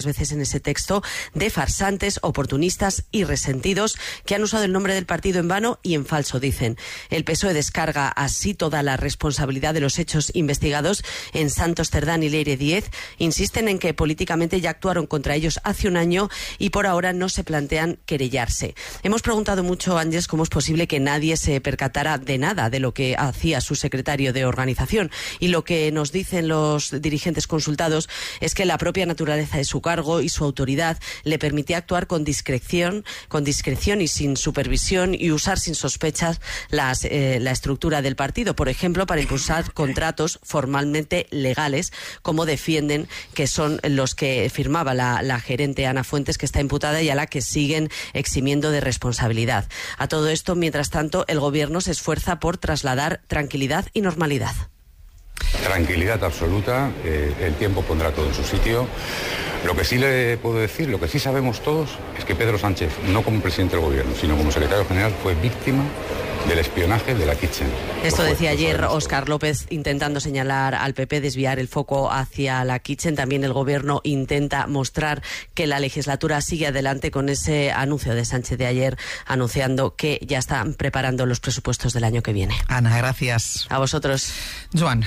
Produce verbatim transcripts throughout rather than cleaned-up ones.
veces en ese texto, de farsantes, oportunistas y resentidos que han usado el nombre del partido en vano y en falso, dicen. El P S O E descarga así toda la responsabilidad de los hechos investigados en Santos Cerdán y Leire Díez. Insisten en que políticamente ya actuaron contra ellos hace un año y por ahora no se plantean querellarse. Hemos preguntado mucho, Ángeles, cómo es posible que nadie se percatara de nada de lo que hacía su secretario de organización, y lo que nos dicen los dirigentes consultados es que la propia naturaleza de su cargo y su autoridad le permitía actuar con discreción, con discreción y sin supervisión, y usar sin sospechas las, eh, la estructura del partido, por ejemplo, para impulsar contratos formalmente legales, como defienden que son los que firmaba la, la gerente Ana Fuentes, que está imputada y a la que siguen eximiendo de responsabilidad. A todo esto, mientras tanto, el gobierno se esfuerza por trasladar tranquilidad y normalidad. Tranquilidad absoluta, eh, el tiempo pondrá todo en su sitio. Lo que sí le puedo decir, lo que sí sabemos todos, es que Pedro Sánchez, no como presidente del gobierno, sino como secretario general, fue víctima del espionaje de la Kitchen. Esto decía ayer Óscar López, intentando señalar al P P, desviar el foco hacia la Kitchen. También el gobierno intenta mostrar que la legislatura sigue adelante con ese anuncio de Sánchez de ayer, anunciando que ya están preparando los presupuestos del año que viene. Ana, gracias. A vosotros. Joan.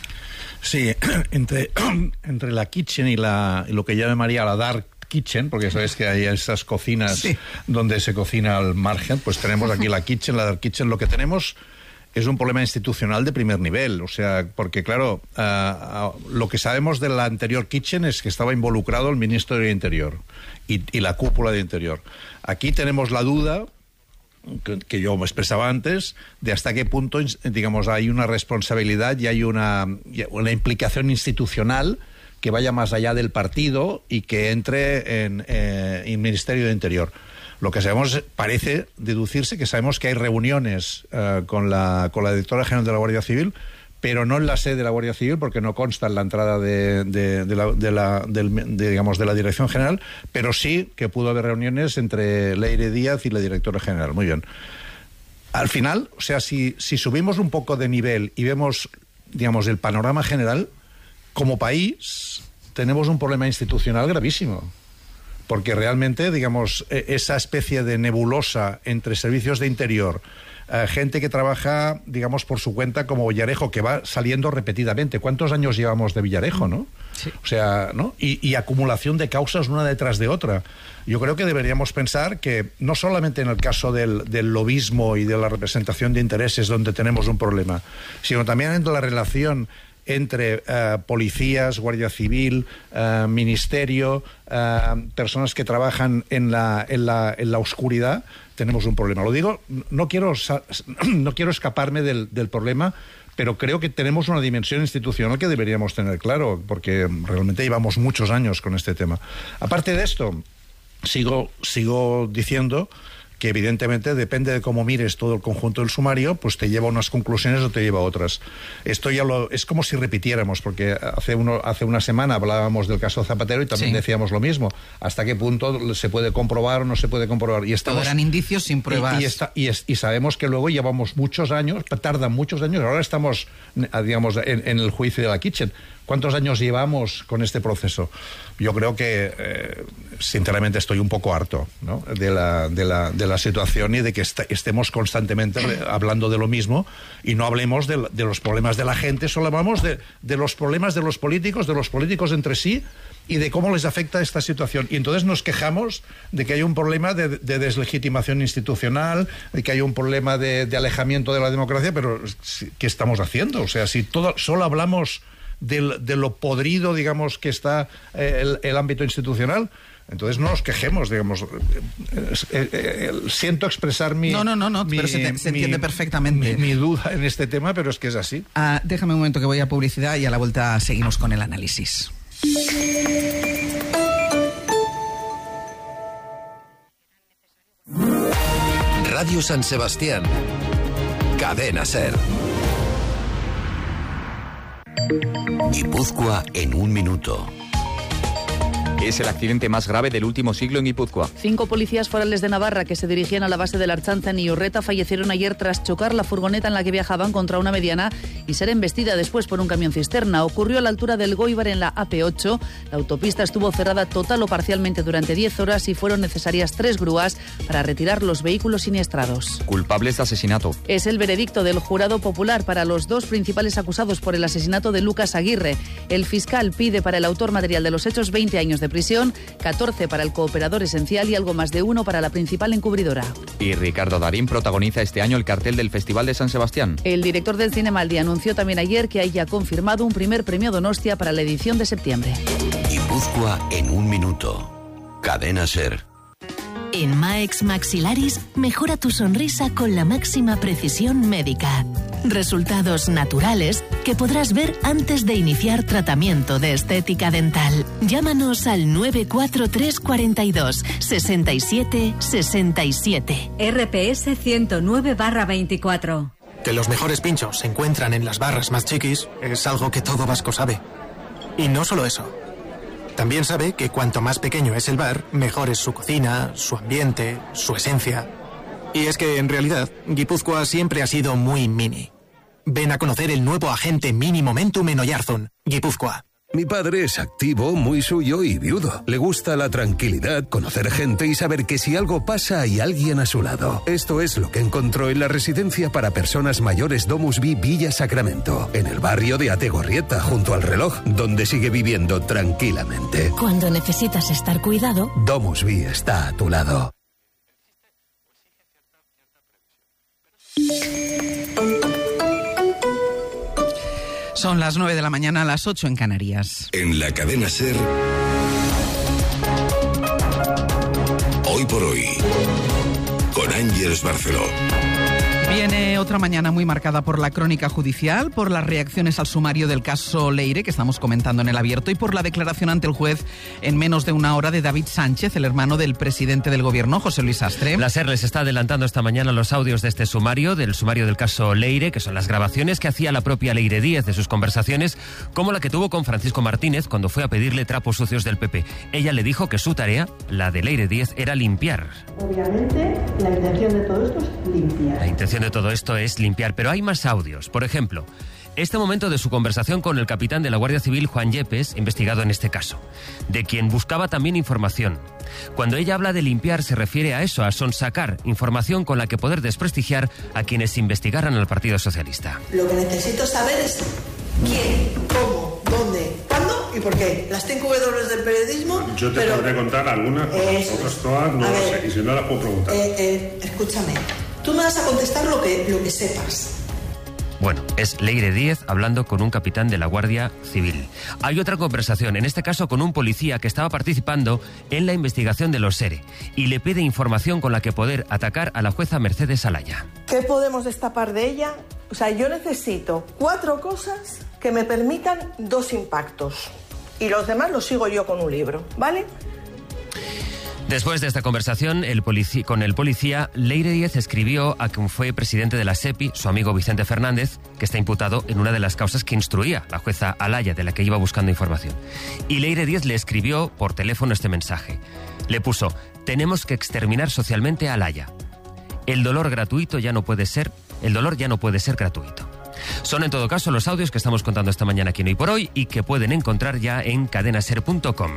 Sí, entre, entre la Kitchen y, la, y lo que llama María la Dark Kitchen, porque sabes que hay esas cocinas sí. donde se cocina al margen, pues tenemos aquí la Kitchen, la Dark Kitchen. Lo que tenemos es un problema institucional de primer nivel, o sea, porque claro, uh, uh, lo que sabemos de la anterior Kitchen es que estaba involucrado el ministro de Interior y, y la cúpula de Interior. Aquí tenemos la duda, que, que yo me expresaba antes, de hasta qué punto, digamos, hay una responsabilidad y hay una, una implicación institucional que vaya más allá del partido y que entre en, eh, en el Ministerio de Interior. Lo que sabemos, parece deducirse que sabemos que hay reuniones uh, con la con la directora general de la Guardia Civil, pero no en la sede de la Guardia Civil, porque no consta en la entrada de, de, de, la, de, la, del, de, digamos, de la Dirección General, pero sí que pudo haber reuniones entre Leire Díaz y la directora general. Muy bien. Al final, o sea, si, si subimos un poco de nivel y vemos, digamos, el panorama general, como país tenemos un problema institucional gravísimo. Porque realmente, digamos, esa especie de nebulosa entre servicios de interior, eh, gente que trabaja, digamos, por su cuenta como Villarejo, que va saliendo repetidamente. ¿Cuántos años llevamos de Villarejo, no? Sí. O sea, ¿no? Y, y acumulación de causas una detrás de otra. Yo creo que deberíamos pensar que no solamente en el caso del, del lobismo y de la representación de intereses donde tenemos un problema, sino también en la relación entre uh, policías, Guardia Civil, uh, Ministerio, uh, personas que trabajan en la, en, la, en la oscuridad, tenemos un problema. Lo digo, no quiero, no quiero escaparme del, del problema, pero creo que tenemos una dimensión institucional que deberíamos tener claro, porque realmente llevamos muchos años con este tema. Aparte de esto, sigo, sigo diciendo que evidentemente depende de cómo mires todo el conjunto del sumario, pues te lleva a unas conclusiones o te lleva a otras. Esto ya lo, es como si repitiéramos, porque hace, uno, hace una semana hablábamos del caso Zapatero y también sí. decíamos lo mismo. ¿Hasta qué punto se puede comprobar o no se puede comprobar? Y estamos, todo eran indicios sin pruebas. Y, y, está, y, es, y sabemos que luego llevamos muchos años, tardan muchos años, ahora estamos, digamos, en, en el juicio de la Kitchen. ¿Cuántos años llevamos con este proceso? Yo creo que, eh, sinceramente, estoy un poco harto, ¿no? de, la, de, la, de la situación y de que est estemos constantemente hablando de lo mismo y no hablemos de, de los problemas de la gente, solo hablamos de, de los problemas de los políticos, de los políticos entre sí y de cómo les afecta esta situación. Y entonces nos quejamos de que hay un problema de, de deslegitimación institucional, de que hay un problema de, de alejamiento de la democracia, pero ¿qué estamos haciendo? O sea, si todo, solo hablamos De, de lo podrido, digamos, que está eh, el, el ámbito institucional, entonces no nos quejemos, digamos. Eh, eh, eh, siento expresar mi... No, no, no, no mi, pero se, te, se entiende mi, perfectamente. Mi, mi duda en este tema, pero es que es así. Uh, déjame un momento que voy a publicidad y a la vuelta seguimos con el análisis. Radio San Sebastián. Cadena SER. Guipúzcoa en un minuto. Es el accidente más grave del último siglo en Guipúzcoa. Cinco policías forales de Navarra que se dirigían a la base de la Archanza en Iurreta fallecieron ayer tras chocar la furgoneta en la que viajaban contra una mediana y ser embestida después por un camión cisterna. Ocurrió a la altura del Goibar en la A P ocho. La autopista estuvo cerrada total o parcialmente durante diez horas y fueron necesarias tres grúas para retirar los vehículos siniestrados. Culpables de asesinato. Es el veredicto del jurado popular para los dos principales acusados por el asesinato de Lucas Aguirre. El fiscal pide para el autor material de los hechos veinte años de prisión, catorce para el cooperador esencial y algo más de uno para la principal encubridora. Y Ricardo Darín protagoniza este año el cartel del Festival de San Sebastián. El director del Cine Maldi anunció también ayer que haya confirmado un primer premio Donostia para la edición de septiembre. Guipúzcoa en un minuto. Cadena SER. En Maex Maxilaris, mejora tu sonrisa con la máxima precisión médica. Resultados naturales que podrás ver antes de iniciar tratamiento de estética dental. Llámanos al nueve cuatro tres cuatro dos, seis siete seis siete. R P S ciento nueve barra veinticuatro. Que los mejores pinchos se encuentran en las barras más chiquis es algo que todo vasco sabe. Y no solo eso. También sabe que cuanto más pequeño es el bar, mejor es su cocina, su ambiente, su esencia. Y es que, en realidad, Guipúzcoa siempre ha sido muy mini. Ven a conocer el nuevo agente Mini Momentum en Oyarzún, Guipúzcoa. Mi padre es activo, muy suyo y viudo. Le gusta la tranquilidad, conocer gente y saber que si algo pasa hay alguien a su lado. Esto es lo que encontró en la residencia para personas mayores Domus Vi Villa Sacramento, en el barrio de Ategorrieta, junto al reloj, donde sigue viviendo tranquilamente. Cuando necesitas estar cuidado, Domus Vi está a tu lado. Son las nueve de la mañana, a las ocho en Canarias. En la cadena SER, Hoy por Hoy, con Ángeles Barceló. Viene otra mañana muy marcada por la crónica judicial, por las reacciones al sumario del caso Leire, que estamos comentando en el abierto, y por la declaración ante el juez en menos de una hora de David Sánchez, el hermano del presidente del gobierno, José Luis Astre. La SER les está adelantando esta mañana los audios de este sumario, del sumario del caso Leire, que son las grabaciones que hacía la propia Leire Díez de sus conversaciones, como la que tuvo con Francisco Martínez cuando fue a pedirle trapos sucios del P P. Ella le dijo que su tarea, la de Leire Díez, era limpiar. Obviamente, la intención de todo esto es limpiar. La intención de todo esto es limpiar, pero hay más audios. Por ejemplo, este momento de su conversación con el capitán de la Guardia Civil, Juan Yepes, investigado en este caso, de quien buscaba también información. Cuando ella habla de limpiar, se refiere a eso, a sonsacar información con la que poder desprestigiar a quienes investigaran al Partido Socialista. Lo que necesito saber es quién, cómo, dónde, cuándo y por qué. Las cinco W del periodismo... Yo te pero... podré contar algunas, pero otras todas no las sé, y si no las puedo preguntar. Eh, eh, escúchame, tú me vas a contestar lo que, lo que sepas. Bueno, es Leire Díez hablando con un capitán de la Guardia Civil. Hay otra conversación, en este caso con un policía que estaba participando en la investigación de los ERE y le pide información con la que poder atacar a la jueza Mercedes Alaya. ¿Qué podemos destapar de ella? O sea, yo necesito cuatro cosas que me permitan dos impactos. Y los demás los sigo yo con un libro, ¿vale? Después de esta conversación el polici- con el policía, Leire Díez escribió a quien fue presidente de la SEPI, su amigo Vicente Fernández, que está imputado en una de las causas que instruía la jueza Alaya, de la que iba buscando información. Y Leire Díez le escribió por teléfono este mensaje. Le puso: tenemos que exterminar socialmente a Alaya. El dolor gratuito ya no puede ser, el dolor ya no puede ser gratuito. Son en todo caso los audios que estamos contando esta mañana aquí en Hoy por Hoy y que pueden encontrar ya en cadena ser punto com.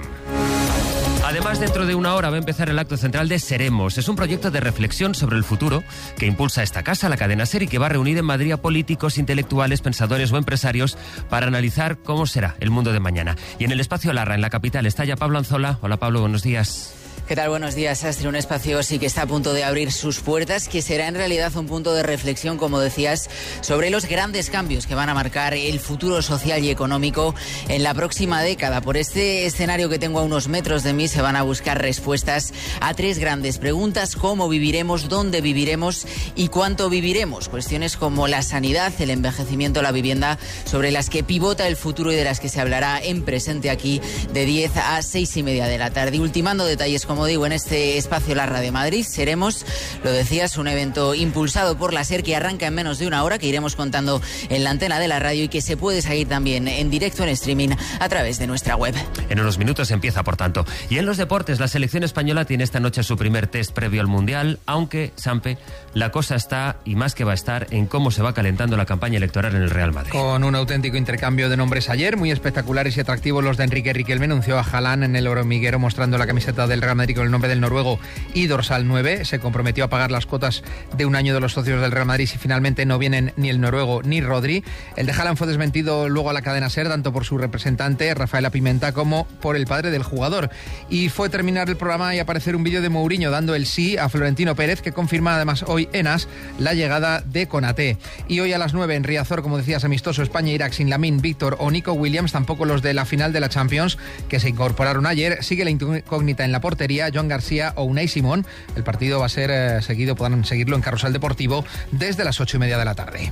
Además, dentro de una hora va a empezar el acto central de Seremos. Es un proyecto de reflexión sobre el futuro que impulsa esta casa, la cadena SER, y que va a reunir en Madrid a políticos, intelectuales, pensadores o empresarios para analizar cómo será el mundo de mañana. Y en el espacio Larra, en la capital, está ya Pablo Anzola. Hola Pablo, buenos días. ¿Qué tal? Buenos días, Astrid. Un espacio sí que está a punto de abrir sus puertas, que será en realidad un punto de reflexión, como decías, sobre los grandes cambios que van a marcar el futuro social y económico en la próxima década. Por este escenario que tengo a unos metros de mí se van a buscar respuestas a tres grandes preguntas: cómo viviremos, dónde viviremos y cuánto viviremos. Cuestiones como la sanidad, el envejecimiento, la vivienda, sobre las que pivota el futuro y de las que se hablará en presente aquí de diez a seis y media de la tarde. Ultimando detalles con como digo, en este espacio La Radio Madrid. Seremos, lo decías, un evento impulsado por la SER que arranca en menos de una hora, que iremos contando en la antena de la radio y que se puede seguir también en directo en streaming a través de nuestra web. En unos minutos empieza, por tanto. Y en los deportes, la selección española tiene esta noche su primer test previo al Mundial, aunque, Sampe, la cosa está, y más que va a estar, en cómo se va calentando la campaña electoral en el Real Madrid. Con un auténtico intercambio de nombres ayer, muy espectaculares y atractivos los de Enrique Riquelme, anunció a Haaland en el hormiguero mostrando la camiseta del Real Madrid con el nombre del noruego y dorsal nueve. Se comprometió a pagar las cuotas de un año de los socios del Real Madrid si finalmente no vienen ni el noruego ni Rodri. El de Haaland fue desmentido luego a la cadena SER, tanto por su representante, Rafaela Pimenta, como por el padre del jugador. Y fue terminar el programa y aparecer un vídeo de Mourinho dando el sí a Florentino Pérez, que confirma además hoy en AS la llegada de Konaté. Y hoy a las nueve en Riazor, como decías, amistoso España-Irak sin Lamine, Víctor o Nico Williams, tampoco los de la final de la Champions que se incorporaron ayer. Sigue la incógnita en la portería, Joan García o Unai Simón. El partido va a ser eh, seguido, podrán seguirlo en Carrusel Deportivo desde las ocho y media de la tarde.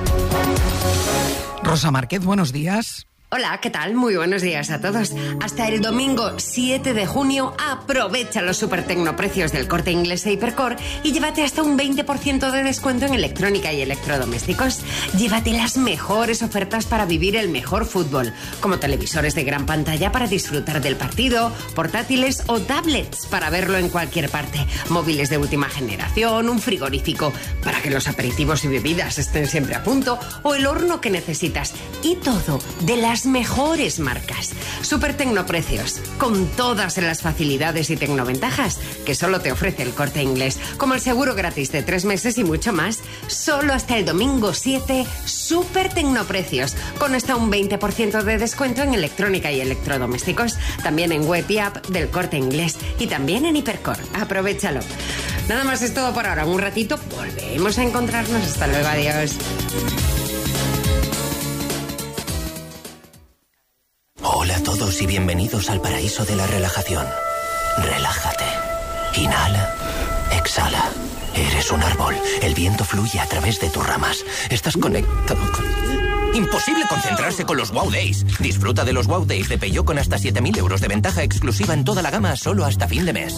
Rosa Márquez, buenos días. Hola, ¿qué tal? Muy buenos días a todos. Hasta el domingo siete de junio aprovecha los super tecnoprecios del Corte Inglés e Hipercor y llévate hasta un veinte por ciento de descuento en electrónica y electrodomésticos. Llévate las mejores ofertas para vivir el mejor fútbol, como televisores de gran pantalla para disfrutar del partido, portátiles o tablets para verlo en cualquier parte, móviles de última generación, un frigorífico para que los aperitivos y bebidas estén siempre a punto, o el horno que necesitas, y todo de las mejores marcas. Super Tecnoprecios, con todas las facilidades y tecnoventajas que solo te ofrece el Corte Inglés, como el seguro gratis de tres meses y mucho más. Solo hasta el domingo siete, Super Tecnoprecios, con hasta un veinte por ciento de descuento en electrónica y electrodomésticos, también en web y app del Corte Inglés y también en Hipercor. Aprovéchalo. Nada más es todo por ahora. En un ratito volvemos a encontrarnos. Hasta luego, adiós. Hola a todos y bienvenidos al paraíso de la relajación. Relájate. Inhala. Exhala. Eres un árbol. El viento fluye a través de tus ramas. Estás conectado con... Imposible concentrarse con los Wow Days. Disfruta de los Wow Days de Peugeot con hasta siete mil euros de ventaja exclusiva en toda la gama solo hasta fin de mes.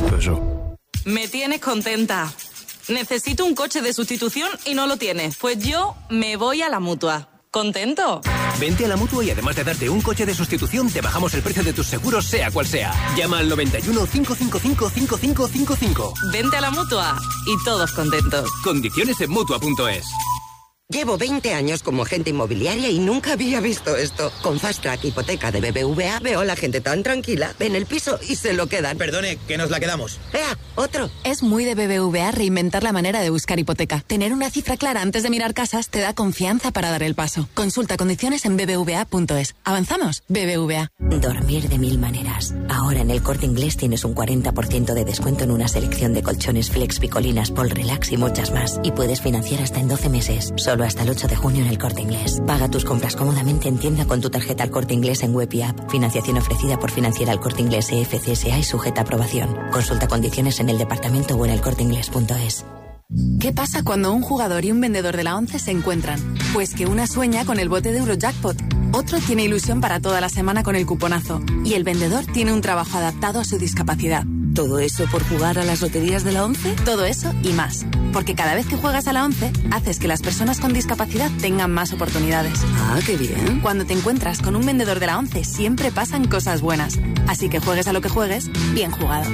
Me tienes contenta. Necesito un coche de sustitución y no lo tienes. Pues yo me voy a la Mutua. ¿Contento? Vente a la Mutua y además de darte un coche de sustitución, te bajamos el precio de tus seguros, sea cual sea. Llama al noventa y uno, cinco cinco cinco, cinco cinco cinco cinco. Vente a la Mutua y todos contentos. Condiciones en Mutua punto es. Llevo veinte años como agente inmobiliaria y nunca había visto esto. Con Fast Track Hipoteca de B B V A veo a la gente tan tranquila. Ven el piso y se lo quedan. Perdone, que nos la quedamos. ¡Ea! ¡Otro! Es muy de B B V A reinventar la manera de buscar hipoteca. Tener una cifra clara antes de mirar casas te da confianza para dar el paso. Consulta condiciones en b b v a punto es. ¿Avanzamos? B B V A. Dormir de mil maneras. Ahora en el Corte Inglés tienes un cuarenta por ciento de descuento en una selección de colchones Flex, Picolinas, Pol Relax y muchas más. Y puedes financiar hasta en doce meses. Solo hasta el ocho de junio en el Corte Inglés. Paga tus compras cómodamente en tienda con tu tarjeta al Corte Inglés en web y app. Financiación ofrecida por Financiera al Corte Inglés E F C S A y sujeta a aprobación. Consulta condiciones en el departamento o en el corte inglés punto es. ¿Qué pasa cuando un jugador y un vendedor de la ONCE se encuentran? Pues que una sueña con el bote de Eurojackpot, otro tiene ilusión para toda la semana con el cuponazo y el vendedor tiene un trabajo adaptado a su discapacidad. ¿Todo eso por jugar a las loterías de la ONCE? Todo eso y más. Porque cada vez que juegas a la ONCE, haces que las personas con discapacidad tengan más oportunidades. Ah, qué bien. Cuando te encuentras con un vendedor de la ONCE, siempre pasan cosas buenas. Así que juegues a lo que juegues, bien jugado.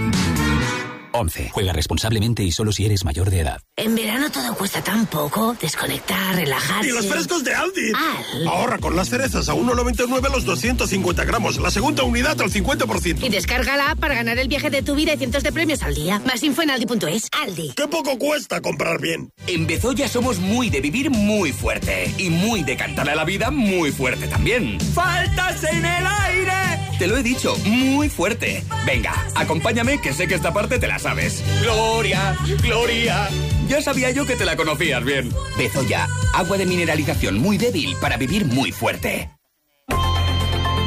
once. Juega responsablemente y solo si eres mayor de edad. En verano todo cuesta tan poco. Desconectar, relajarse. ¡Y los frescos de Aldi! Aldi. Ahorra con las cerezas a uno noventa y nueve los doscientos cincuenta gramos. La segunda unidad al cincuenta por ciento. Y descarga la app para ganar el viaje de tu vida y cientos de premios al día. Más info en aldi punto es. Aldi. ¡Qué poco cuesta comprar bien! En Bezoya somos muy de vivir muy fuerte. Y muy de cantarle a la vida muy fuerte también. ¡Faltas en el aire! Te lo he dicho, muy fuerte. Venga, acompáñame que sé que esta parte te la sabes. Gloria, Gloria. Ya sabía yo que te la conocías bien. Bezoya, agua de mineralización muy débil para vivir muy fuerte.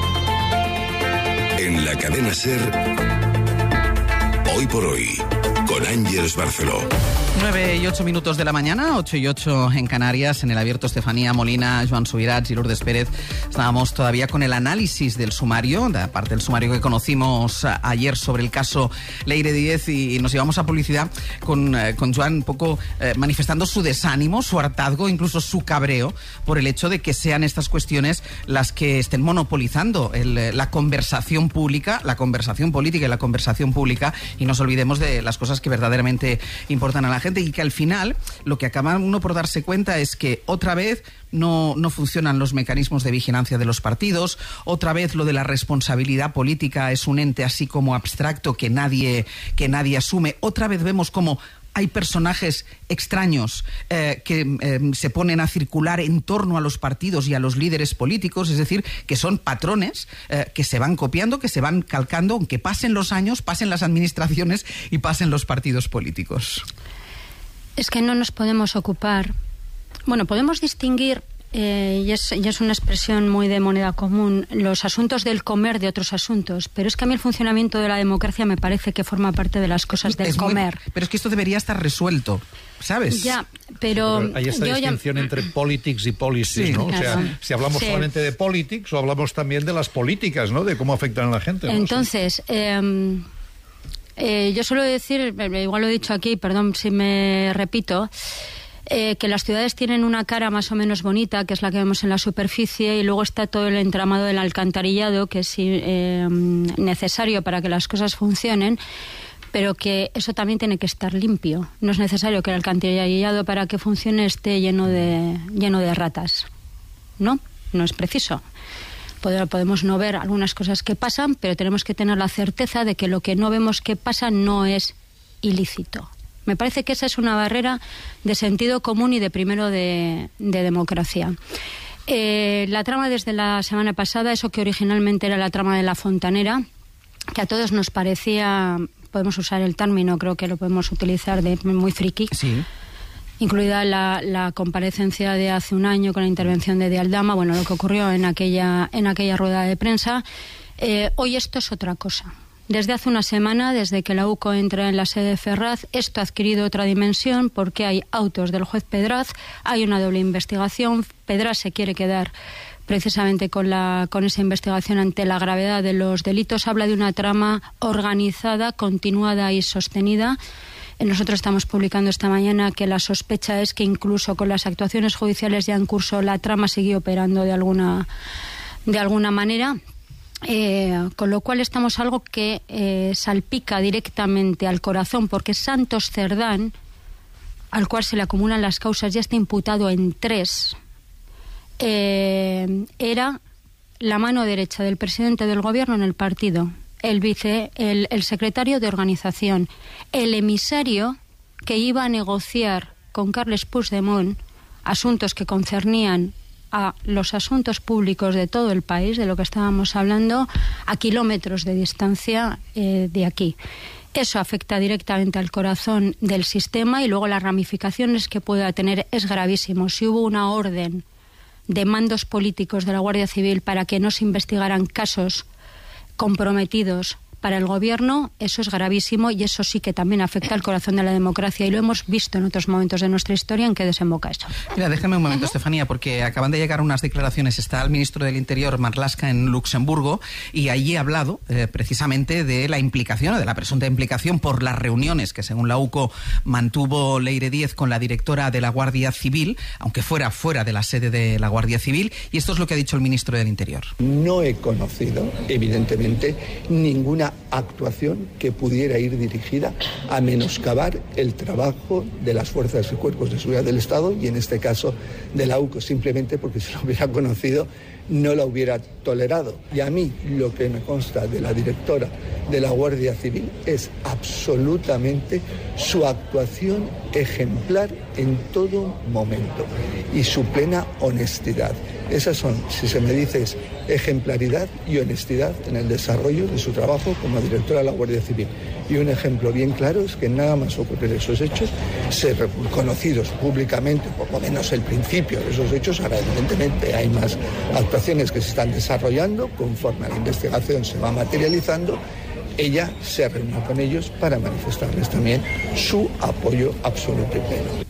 En la cadena SER, hoy por hoy, con con Ángeles Barceló. nueve y ocho minutos de la mañana, ocho y ocho en Canarias, en el abierto Estefanía Molina, Joan Subirats y Lourdes Pérez. Estábamos todavía con el análisis del sumario, de aparte del sumario que conocimos ayer sobre el caso Leire Díez, y nos llevamos a publicidad con, eh, con Joan un poco eh, manifestando su desánimo, su hartazgo, incluso su cabreo por el hecho de que sean estas cuestiones las que estén monopolizando el, la conversación pública, la conversación política y la conversación pública, y no nos olvidemos de las cosas que verdaderamente importan a la gente, y que al final lo que acaba uno por darse cuenta es que otra vez no, no funcionan los mecanismos de vigilancia de los partidos, otra vez lo de la responsabilidad política es un ente así como abstracto que nadie, que nadie asume, otra vez vemos como hay personajes extraños eh, que eh, se ponen a circular en torno a los partidos y a los líderes políticos, es decir, que son patrones eh, que se van copiando, que se van calcando, aunque pasen los años, pasen las administraciones y pasen los partidos políticos. Es que no nos podemos ocupar. Bueno, podemos distinguir, eh, y, es, y es una expresión muy de moneda común, los asuntos del comer de otros asuntos, pero es que a mí el funcionamiento de la democracia me parece que forma parte de las cosas del es comer. Muy, pero es que esto debería estar resuelto, ¿sabes? Ya, pero... pero hay esta yo distinción ya... entre politics y policies, sí, ¿no? claro. O sea, si hablamos sí. solamente de politics o hablamos también de las políticas, ¿no? De cómo afectan a la gente, ¿no? Entonces, eh, eh, yo suelo decir, igual lo he dicho aquí, perdón si me repito, Eh, que las ciudades tienen una cara más o menos bonita, que es la que vemos en la superficie, y luego está todo el entramado del alcantarillado, que es eh, necesario para que las cosas funcionen, pero que eso también tiene que estar limpio. No es necesario que el alcantarillado para que funcione esté lleno de, lleno de ratas. No, no es preciso. Podemos no ver algunas cosas que pasan, pero tenemos que tener la certeza de que lo que no vemos que pasa no es ilícito. Me parece que esa es una barrera de sentido común y de primero de, de democracia. Eh, la trama desde la semana pasada, eso que originalmente era la trama de la fontanera, que a todos nos parecía, podemos usar el término, creo que lo podemos utilizar, de muy friki. Sí. Incluida la, la comparecencia de hace un año con la intervención de De Aldama, bueno, lo que ocurrió en aquella, en aquella rueda de prensa. Eh, hoy esto es otra cosa. Desde hace una semana, desde que la U C O entra en la sede de Ferraz, esto ha adquirido otra dimensión porque hay autos del juez Pedraz, hay una doble investigación. Pedraz se quiere quedar precisamente con, la, con esa investigación ante la gravedad de los delitos. Habla de una trama organizada, continuada y sostenida. Nosotros estamos publicando esta mañana que la sospecha es que incluso con las actuaciones judiciales ya en curso la trama sigue operando de alguna, de alguna manera. Eh, con lo cual estamos algo que eh, salpica directamente al corazón, porque Santos Cerdán, al cual se le acumulan las causas, ya está imputado en tres, eh, era la mano derecha del presidente del gobierno en el partido, el vice, el, el secretario de organización, el emisario que iba a negociar con Carles Puigdemont asuntos que concernían a los asuntos públicos de todo el país, de lo que estábamos hablando, a kilómetros de distancia eh, de aquí. Eso afecta directamente al corazón del sistema, y luego las ramificaciones que pueda tener es gravísimo. Si hubo una orden de mandos políticos de la Guardia Civil para que no se investigaran casos comprometidos para el gobierno, eso es gravísimo, y eso sí que también afecta al corazón de la democracia, y lo hemos visto en otros momentos de nuestra historia en que desemboca eso. Mira, déjame un momento, uh-huh. Estefanía, porque acaban de llegar unas declaraciones. Está el ministro del Interior, Marlaska, en Luxemburgo, y allí ha hablado eh, precisamente de la implicación, de la presunta implicación por las reuniones que, según la U C O, mantuvo Leire Díez con la directora de la Guardia Civil, aunque fuera fuera de la sede de la Guardia Civil, y esto es lo que ha dicho el ministro del Interior. No he conocido, evidentemente, ninguna actuación que pudiera ir dirigida a menoscabar el trabajo de las fuerzas y cuerpos de seguridad del Estado, y en este caso de la U C O, simplemente porque si lo hubiera conocido no la hubiera tolerado. Y a mí lo que me consta de la directora de la Guardia Civil es absolutamente su actuación ejemplar en todo momento y su plena honestidad. Esas son, si se me dice, es ejemplaridad y honestidad en el desarrollo de su trabajo como directora de la Guardia Civil. Y un ejemplo bien claro es que nada más ocurrir esos hechos, ser conocidos públicamente, por lo menos el principio de esos hechos, ahora evidentemente hay más actuaciones que se están desarrollando conforme a la investigación se va materializando, ella se reúna con ellos para manifestarles también su apoyo absoluto y pleno.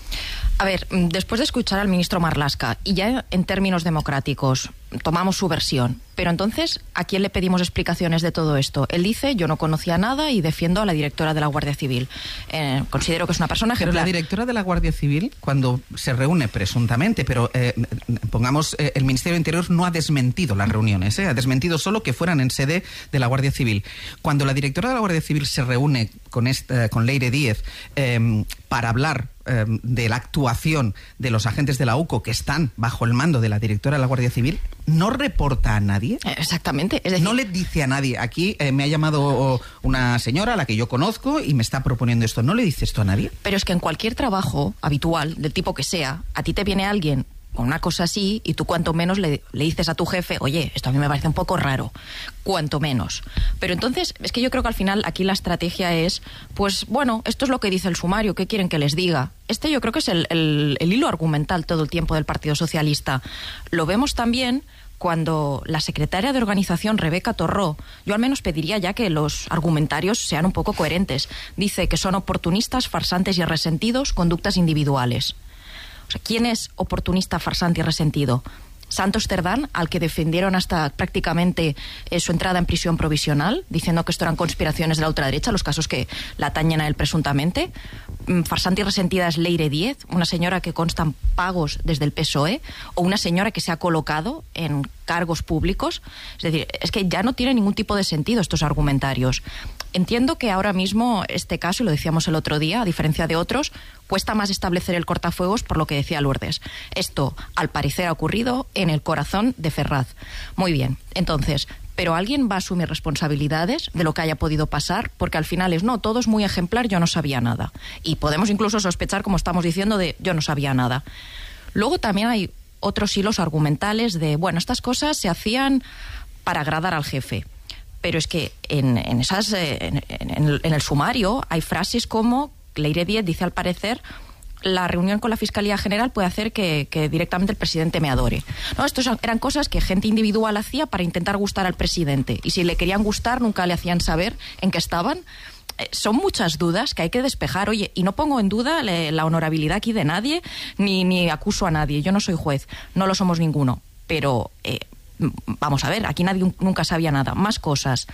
A ver, después de escuchar al ministro Marlaska, y ya en términos democráticos, tomamos su versión, pero entonces, ¿a quién le pedimos explicaciones de todo esto? Él dice, yo no conocía nada y defiendo a la directora de la Guardia Civil. Eh, considero que es una persona ejemplar. Pero la directora de la Guardia Civil, cuando se reúne presuntamente, pero eh, pongamos, eh, el Ministerio de Interior no ha desmentido las reuniones, eh, ha desmentido solo que fueran en sede de la Guardia Civil. Cuando la directora de la Guardia Civil se reúne con, esta, con Leire Díez eh, para hablar eh, de la actuación de los agentes de la U C O que están bajo el mando de la directora de la Guardia Civil, ¿no reporta a nadie? Exactamente. Es decir, no le dice a nadie. Aquí eh, me ha llamado una señora a la que yo conozco y me está proponiendo esto. ¿No le dice esto a nadie? Pero es que en cualquier trabajo habitual, del tipo que sea, a ti te viene alguien con una cosa así y tú cuanto menos le, le dices a tu jefe, oye, esto a mí me parece un poco raro, cuanto menos. Pero entonces, es que yo creo que al final aquí la estrategia es, pues bueno, esto es lo que dice el sumario, ¿qué quieren que les diga? Este yo creo que es el, el, el hilo argumental todo el tiempo del Partido Socialista. Lo vemos también cuando la secretaria de organización, Rebeca Torró, yo al menos pediría ya que los argumentarios sean un poco coherentes. Dice que son oportunistas, farsantes y resentidos, conductas individuales. O sea, ¿quién es oportunista, farsante y resentido? Santos Cerdán, al que defendieron hasta prácticamente eh, su entrada en prisión provisional, diciendo que esto eran conspiraciones de la ultraderecha, los casos que la atañen a él presuntamente. Mm, farsante y resentida es Leire Díez, una señora que constan pagos desde el P S O E, o una señora que se ha colocado en cargos públicos. Es decir, es que ya no tiene ningún tipo de sentido estos argumentarios. Entiendo que ahora mismo este caso, y lo decíamos el otro día, a diferencia de otros, cuesta más establecer el cortafuegos por lo que decía Lourdes. Esto, al parecer, ha ocurrido en el corazón de Ferraz. Muy bien, entonces, ¿pero alguien va a asumir responsabilidades de lo que haya podido pasar? Porque al final es, no, todo es muy ejemplar, yo no sabía nada. Y podemos incluso sospechar, como estamos diciendo, de yo no sabía nada. Luego también hay otros hilos argumentales de, bueno, estas cosas se hacían para agradar al jefe. Pero es que en, en, esas, en, en, el, en el sumario hay frases como, Leire Díez dice al parecer, la reunión con la Fiscalía General puede hacer que, que directamente el presidente me adore. No, estos eran cosas que gente individual hacía para intentar gustar al presidente. Y si le querían gustar, nunca le hacían saber en qué estaban. Eh, son muchas dudas que hay que despejar. Oye, y no pongo en duda le, la honorabilidad aquí de nadie, ni, ni acuso a nadie. Yo no soy juez, no lo somos ninguno. Pero... Eh, vamos a ver, aquí nadie nunca sabía nada. Más cosas.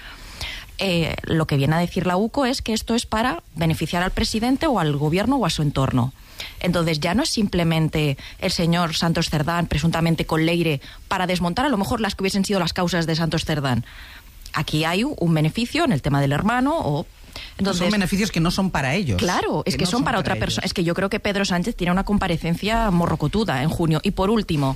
Eh, lo que viene a decir la U C O es que esto es para beneficiar al presidente o al gobierno o a su entorno. Entonces ya no es simplemente el señor Santos Cerdán, presuntamente con Leire, para desmontar a lo mejor las que hubiesen sido las causas de Santos Cerdán. Aquí hay un beneficio en el tema del hermano o... Entonces, son beneficios que no son para ellos. Claro, es que, que no son, son para, para otra persona. Es que yo creo que Pedro Sánchez tiene una comparecencia morrocotuda en junio. Y por último,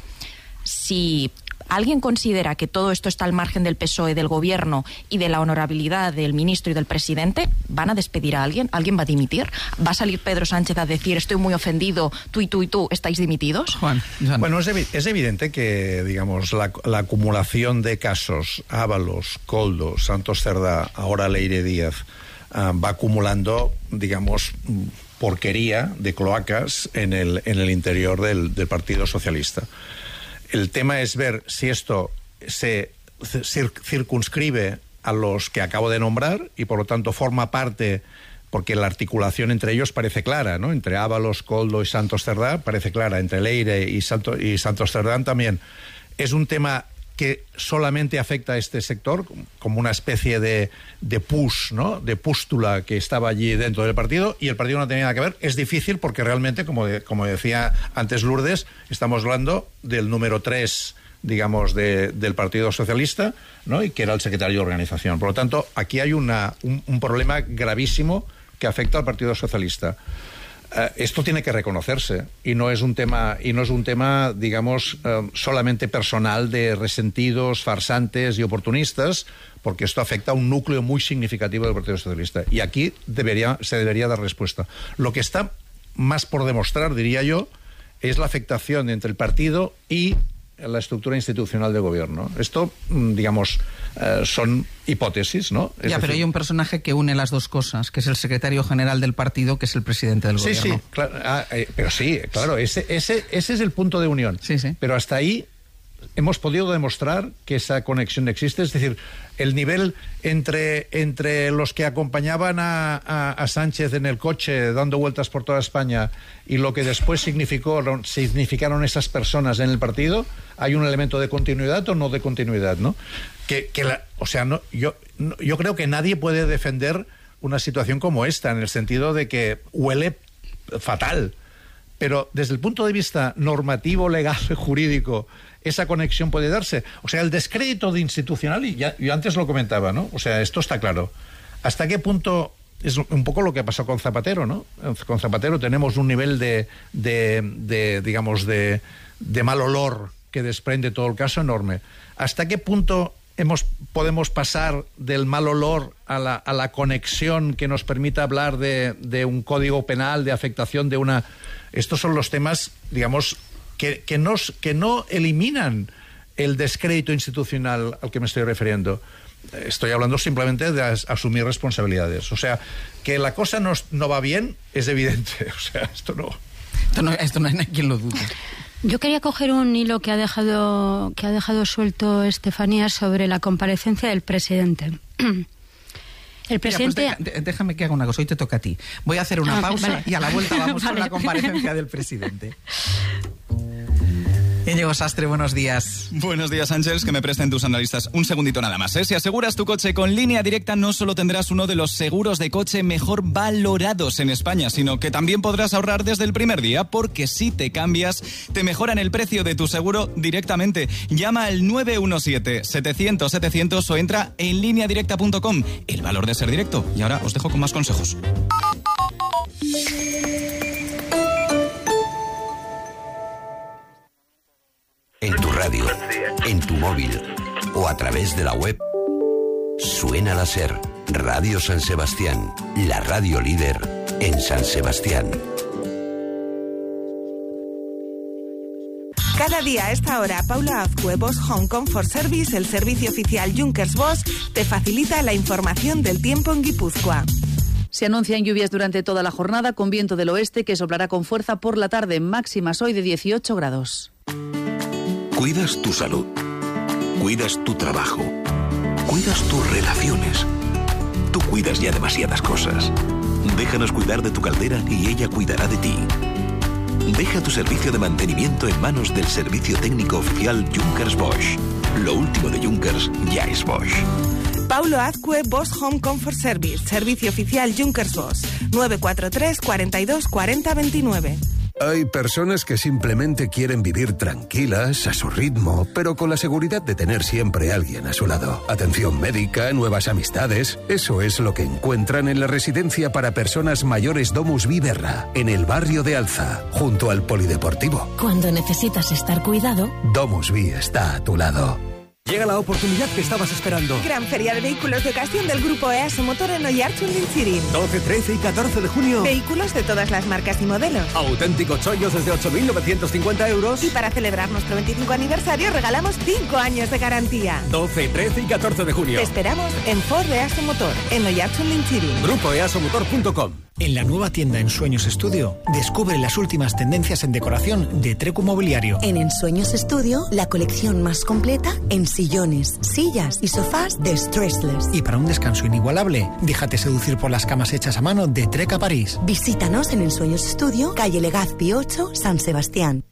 si... ¿alguien considera que todo esto está al margen del P S O E, del gobierno y de la honorabilidad del ministro y del presidente? ¿Van a despedir a alguien? ¿Alguien va a dimitir? ¿Va a salir Pedro Sánchez a decir estoy muy ofendido, tú y tú y tú estáis dimitidos? Juan, Juan. Bueno, es, evi es evidente que, digamos, la, la acumulación de casos, Ábalos, Koldo, Santos Cerdá, ahora Leire Díez, uh, va acumulando, digamos, porquería de cloacas en el, en el interior del, del Partido Socialista. El tema es ver si esto se circunscribe a los que acabo de nombrar y, por lo tanto, forma parte, porque la articulación entre ellos parece clara, ¿no? Entre Ábalos, Koldo y Santos Cerdá parece clara, entre Leire y, Santo, y Santos Cerdán también. Es un tema que solamente afecta a este sector, como una especie de, de push, ¿no? De pústula que estaba allí dentro del partido, y el partido no tenía nada que ver. Es difícil porque realmente, como, de, como decía antes Lourdes, estamos hablando del número tres, digamos, de, del Partido Socialista, ¿no? Y que era el secretario de organización. Por lo tanto, aquí hay una, un, un problema gravísimo que afecta al Partido Socialista. Uh, esto tiene que reconocerse y no es un tema y no es un tema, digamos, uh, solamente personal de resentidos, farsantes y oportunistas, porque esto afecta a un núcleo muy significativo del Partido Socialista y aquí debería se debería dar respuesta. Lo que está más por demostrar, diría yo, es la afectación entre el partido y la estructura institucional de gobierno. Esto, digamos, eh, son hipótesis, ¿no? Es ya, decir, pero hay un personaje que une las dos cosas, que es el secretario general del partido, que es el presidente del sí, gobierno. Sí, claro, ah, eh, pero sí, claro, ese, ese, ese es el punto de unión. Sí, sí. Pero hasta ahí hemos podido demostrar que esa conexión existe. Es decir, el nivel entre, entre los que acompañaban a, a, a Sánchez en el coche dando vueltas por toda España y lo que después significó, significaron esas personas en el partido, ¿hay un elemento de continuidad o no de continuidad, no? Que, que la, o sea, no, yo, no, yo creo que nadie puede defender una situación como esta, en el sentido de que huele fatal. Pero desde el punto de vista normativo, legal, jurídico, esa conexión puede darse. O sea, el descrédito de institucional, y ya, yo antes lo comentaba, ¿no? O sea, esto está claro. ¿Hasta qué punto? Es un poco lo que pasó con Zapatero, ¿no? Con Zapatero tenemos un nivel de, de, de digamos, de, de mal olor que desprende todo el caso enorme. ¿Hasta qué punto hemos, podemos pasar del mal olor a la, a la conexión que nos permita hablar de, de un código penal, de afectación de una... Estos son los temas, digamos, que, que, nos, que no eliminan el descrédito institucional al que me estoy refiriendo. Estoy hablando simplemente de as, asumir responsabilidades. O sea, que la cosa no, no va bien es evidente. O sea, esto no... Esto no, esto no hay quien lo dude. Yo quería coger un hilo que ha dejado, que ha dejado suelto Estefanía sobre la comparecencia del presidente. El presidente... Mira, pues de, déjame que haga una cosa, hoy te toca a ti. Voy a hacer una ah, pausa vale. y a la vuelta vamos vale. con la comparecencia del presidente. Íñigo Sastre, buenos días. Buenos días, Ángels, que me presten tus analistas un segundito nada más, ¿eh? Si aseguras tu coche con Línea Directa, no solo tendrás uno de los seguros de coche mejor valorados en España, sino que también podrás ahorrar desde el primer día, porque si te cambias, te mejoran el precio de tu seguro directamente. Llama al nueve uno siete, setecientos, setecientos o entra en línea directa punto com. El valor de ser directo. Y ahora os dejo con más consejos. En tu radio, en tu móvil o a través de la web, suena la SER, Radio San Sebastián, la radio líder en San Sebastián. Cada día a esta hora, Paula Azcue, Bosch Home Comfort Service, el servicio oficial Junkers Bosch, te facilita la información del tiempo en Guipúzcoa. Se anuncian lluvias durante toda la jornada con viento del oeste que soplará con fuerza por la tarde, máximas hoy de dieciocho grados. Cuidas tu salud, cuidas tu trabajo, cuidas tus relaciones. Tú cuidas ya demasiadas cosas. Déjanos cuidar de tu caldera y ella cuidará de ti. Deja tu servicio de mantenimiento en manos del servicio técnico oficial Junkers Bosch. Lo último de Junkers ya es Bosch. Paulo Azcue, Bosch Home Comfort Service, servicio oficial Junkers Bosch, nueve cuatro tres, cuarenta y dos, cuarenta, veintinueve. Hay personas que simplemente quieren vivir tranquilas, a su ritmo, pero con la seguridad de tener siempre alguien a su lado. Atención médica, nuevas amistades. Eso es lo que encuentran en la residencia para personas mayores Domus Viverra, en el barrio de Alza, junto al Polideportivo. Cuando necesitas estar cuidado, Domus Vi está a tu lado. Llega la oportunidad que estabas esperando. Gran feria de vehículos de ocasión del grupo EASO Motor en Oiartzun Lintzirin. doce, trece y catorce de junio. Vehículos de todas las marcas y modelos. Auténticos chollos desde ocho mil novecientos cincuenta euros. Y para celebrar nuestro veinticinco aniversario regalamos cinco años de garantía. doce, trece y catorce de junio. Te esperamos en Ford EASO Motor en Oiartzun Lintzirin. Grupo easo motor punto com. En la nueva tienda Ensueños Estudio, descubre las últimas tendencias en decoración de Trecu Mobiliario. En Ensueños Estudio, la colección más completa en sillones, sillas y sofás de Stressless. Y para un descanso inigualable, déjate seducir por las camas hechas a mano de Treca París. Visítanos en Ensueños Estudio, calle Legazpi ocho, San Sebastián.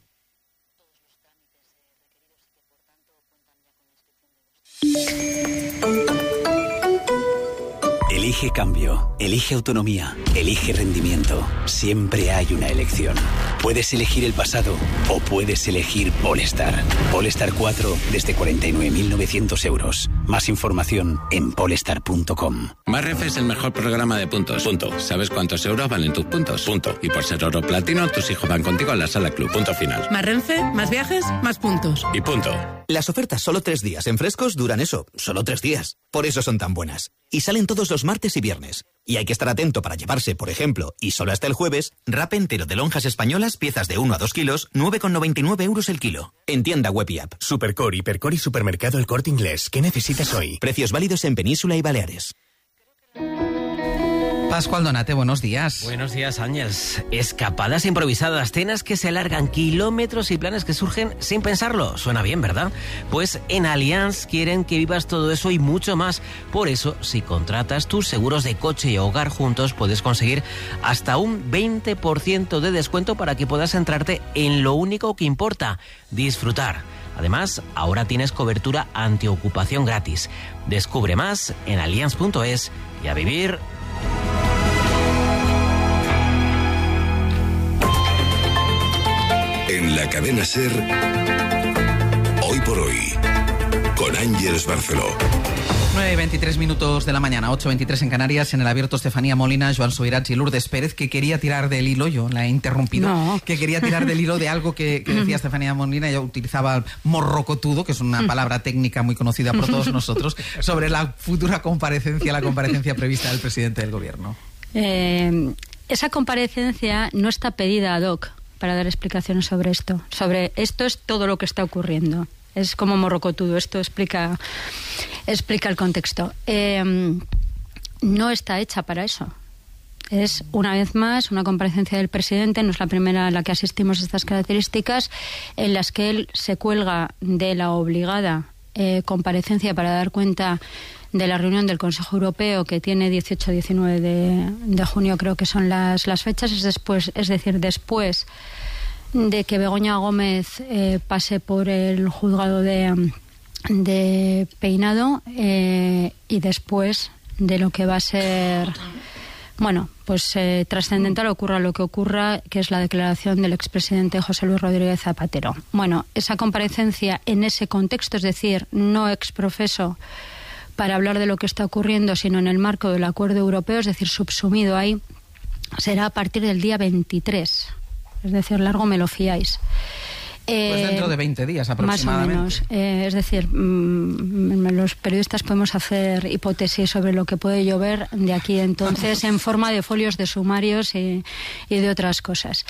Elige cambio, elige autonomía, elige rendimiento. Siempre hay una elección. Puedes elegir el pasado o puedes elegir Polestar. Polestar cuatro desde cuarenta y nueve mil novecientos euros. Más información en polestar punto com. Marref es el mejor programa de puntos. Punto. ¿Sabes cuántos euros valen tus puntos? Punto. Y por ser oro platino, tus hijos van contigo a la sala club. Punto final. Más Renfe, más viajes, más puntos. Y punto. Las ofertas solo tres días en Frescos duran eso, solo tres días. Por eso son tan buenas. Y salen todos los martes y viernes. Y hay que estar atento para llevarse, por ejemplo, y solo hasta el jueves, wrap entero de lonjas españolas, piezas de uno a dos kilos, nueve con noventa y nueve euros el kilo. En tienda web y app. Supercore, Hipercore y Supermercado El Corte Inglés. ¿Qué necesitas hoy? Precios válidos en Península y Baleares. Pascual Donate, buenos días. Buenos días, Ángels. Escapadas improvisadas, cenas que se alargan, kilómetros y planes que surgen sin pensarlo. Suena bien, ¿verdad? Pues en Allianz quieren que vivas todo eso y mucho más. Por eso, si contratas tus seguros de coche y hogar juntos, puedes conseguir hasta un veinte por ciento de descuento para que puedas centrarte en lo único que importa, disfrutar. Además, ahora tienes cobertura antiocupación gratis. Descubre más en allianz punto es y a vivir. En la cadena SER, Hoy por Hoy, con Ángeles Barceló. nueve y veintitrés minutos de la mañana, ocho y veintitrés en Canarias. En el abierto, Estefanía Molina, Joan Subirats y Lourdes Pérez, que quería tirar del hilo, yo la he interrumpido, no. que quería tirar del hilo de algo que, que decía Estefanía Molina. Ella utilizaba morrocotudo, que es una palabra técnica muy conocida por todos nosotros, sobre la futura comparecencia, la comparecencia prevista del presidente del gobierno. Eh, esa comparecencia no está pedida ad hoc para dar explicaciones sobre esto. Sobre esto es todo lo que está ocurriendo. Es como morrocotudo, esto explica, explica el contexto. Eh, no está hecha para eso. Es, una vez más, una comparecencia del presidente, no es la primera a la que asistimos a estas características, en las que él se cuelga de la obligada eh, comparecencia para dar cuenta de la reunión del Consejo Europeo, que tiene dieciocho a diecinueve de, de junio, creo que son las, las fechas, es, después, es decir, después de que Begoña Gómez eh, pase por el juzgado de, de Peinado eh, y después de lo que va a ser, bueno, pues eh, trascendental, ocurra lo que ocurra, que es la declaración del expresidente José Luis Rodríguez Zapatero. Bueno, esa comparecencia en ese contexto, es decir, no exprofeso para hablar de lo que está ocurriendo, sino en el marco del acuerdo europeo, es decir, subsumido ahí, será a partir del día veintitrés. Es decir, largo me lo fiáis. Eh, pues dentro de veinte días aproximadamente. Más o menos. Eh, es decir, mmm, los periodistas podemos hacer hipótesis sobre lo que puede llover de aquí entonces en forma de folios de sumarios y, y de otras cosas.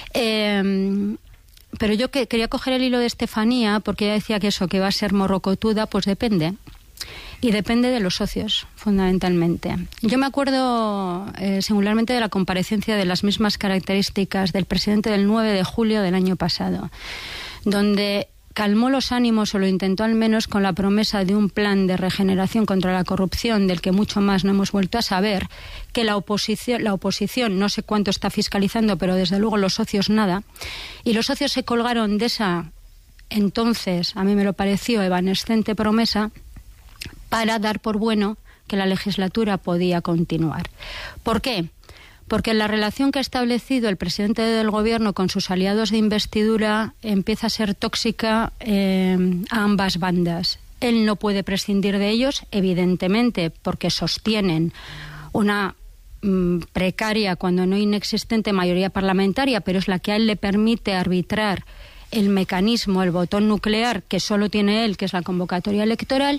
Eh, pero yo que quería coger el hilo de Estefanía, porque ella decía que eso, que va a ser morrocotuda, pues depende. Y depende de los socios, fundamentalmente. Yo me acuerdo eh, singularmente de la comparecencia de las mismas características del presidente del nueve de julio del año pasado, donde calmó los ánimos, o lo intentó al menos, con la promesa de un plan de regeneración contra la corrupción, del que mucho más no hemos vuelto a saber, que la oposición, la oposición no sé cuánto está fiscalizando, pero desde luego los socios nada, y los socios se colgaron de esa, entonces, a mí me lo pareció, evanescente promesa, para dar por bueno que la legislatura podía continuar. ¿Por qué? Porque la relación que ha establecido el presidente del gobierno con sus aliados de investidura empieza a ser tóxica eh, a ambas bandas. Él no puede prescindir de ellos, evidentemente, porque sostienen una mm, precaria, cuando no inexistente, mayoría parlamentaria, pero es la que a él le permite arbitrar el mecanismo, el botón nuclear que solo tiene él, que es la convocatoria electoral.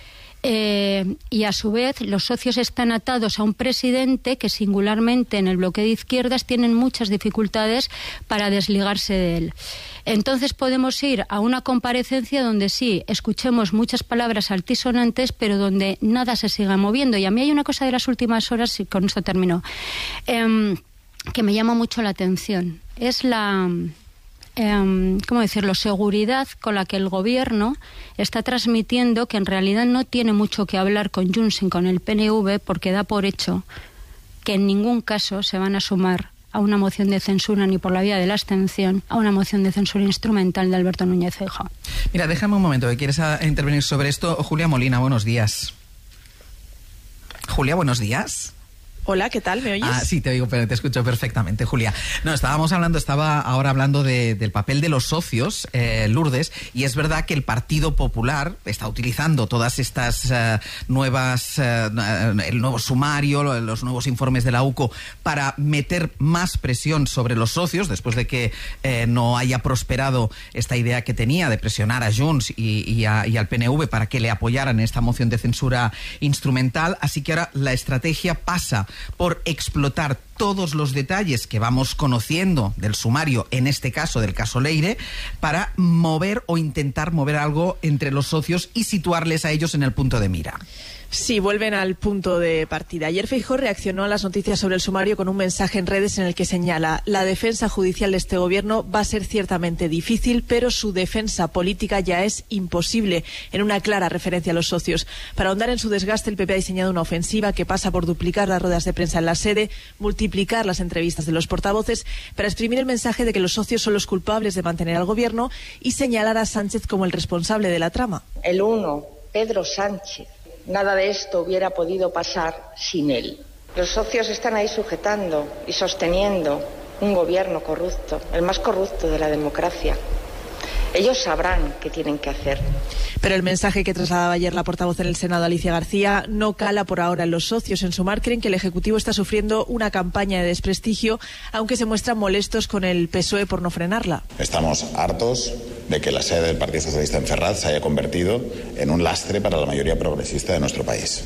Eh, y a su vez los socios están atados a un presidente que singularmente en el bloque de izquierdas tienen muchas dificultades para desligarse de él. Entonces podemos ir a una comparecencia donde sí, escuchemos muchas palabras altisonantes, pero donde nada se siga moviendo. Y a mí hay una cosa de las últimas horas, y con esto termino, eh, que me llama mucho la atención. Es la... Eh, ¿cómo decirlo?, seguridad con la que el gobierno está transmitiendo que en realidad no tiene mucho que hablar con Junts y con el P N V, porque da por hecho que en ningún caso se van a sumar a una moción de censura, ni por la vía de la abstención, a una moción de censura instrumental de Alberto Núñez Feijóo. Mira, déjame un momento, que quieres a, a intervenir sobre esto. Julia Molina, buenos días. Julia, buenos días. Hola, ¿qué tal? ¿Me oyes? Ah, sí, te oigo, pero te escucho perfectamente, Julia. No, estábamos hablando, estaba ahora hablando de, del papel de los socios, eh, Lourdes, y es verdad que el Partido Popular está utilizando todas estas uh, nuevas, uh, el nuevo sumario, los nuevos informes de la U C O, para meter más presión sobre los socios, después de que eh, no haya prosperado esta idea que tenía de presionar a Junts y, y, a, y al P N V para que le apoyaran en esta moción de censura instrumental. Así que ahora la estrategia pasa por explotar todos los detalles que vamos conociendo del sumario, en este caso del caso Leire, para mover o intentar mover algo entre los socios y situarles a ellos en el punto de mira. Sí, vuelven al punto de partida. Ayer Feijóo reaccionó a las noticias sobre el sumario con un mensaje en redes en el que señala: la defensa judicial de este gobierno va a ser ciertamente difícil, pero su defensa política ya es imposible, en una clara referencia a los socios. Para ahondar en su desgaste, el P P ha diseñado una ofensiva que pasa por duplicar las ruedas de prensa en la sede, multiplicar las entrevistas de los portavoces, para exprimir el mensaje de que los socios son los culpables de mantener al gobierno y señalar a Sánchez como el responsable de la trama. El uno, Pedro Sánchez. Nada de esto hubiera podido pasar sin él. Los socios están ahí sujetando y sosteniendo un gobierno corrupto, el más corrupto de la democracia. Ellos sabrán qué tienen que hacer. Pero el mensaje que trasladaba ayer la portavoz en el Senado, Alicia García, no cala por ahora en los socios. En Sumar creen que el Ejecutivo está sufriendo una campaña de desprestigio, aunque se muestran molestos con el P S O E por no frenarla. Estamos hartos de que la sede del Partido Socialista en Ferraz se haya convertido en un lastre para la mayoría progresista de nuestro país.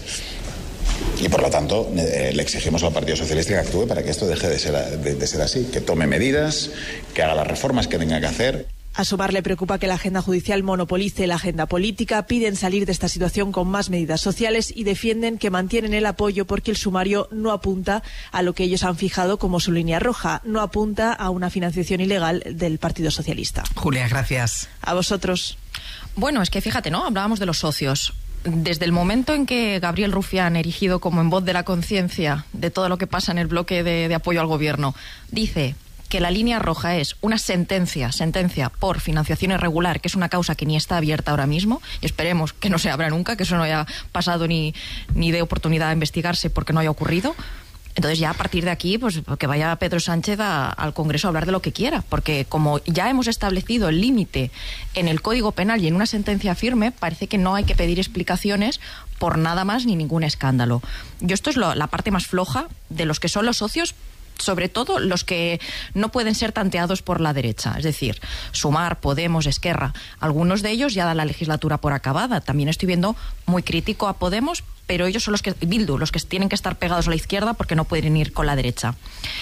Y por lo tanto eh, le exigimos al Partido Socialista que actúe para que esto deje de ser, de, de ser así, que tome medidas, que haga las reformas que tenga que hacer. A Sumar le preocupa que la agenda judicial monopolice la agenda política, piden salir de esta situación con más medidas sociales y defienden que mantienen el apoyo porque el sumario no apunta a lo que ellos han fijado como su línea roja, no apunta a una financiación ilegal del Partido Socialista. Julia, gracias. A vosotros. Bueno, es que fíjate, ¿no? Hablábamos de los socios. Desde el momento en que Gabriel Rufián, erigido como en voz de la conciencia de todo lo que pasa en el bloque de, de apoyo al gobierno, dice que la línea roja es una sentencia, sentencia por financiación irregular, que es una causa que ni está abierta ahora mismo, y esperemos que no se abra nunca, que eso no haya pasado ni, ni dé oportunidad a investigarse porque no haya ocurrido. Entonces ya a partir de aquí, pues que vaya Pedro Sánchez a, al Congreso a hablar de lo que quiera, porque como ya hemos establecido el límite en el Código Penal y en una sentencia firme, parece que no hay que pedir explicaciones por nada más ni ningún escándalo. Yo esto es lo, la parte más floja de los que son los socios, sobre todo los que no pueden ser tanteados por la derecha, es decir, Sumar, Podemos, Esquerra. Algunos de ellos ya dan la legislatura por acabada. También estoy viendo muy crítico a Podemos, pero ellos son los que, Bildu, los que tienen que estar pegados a la izquierda porque no pueden ir con la derecha.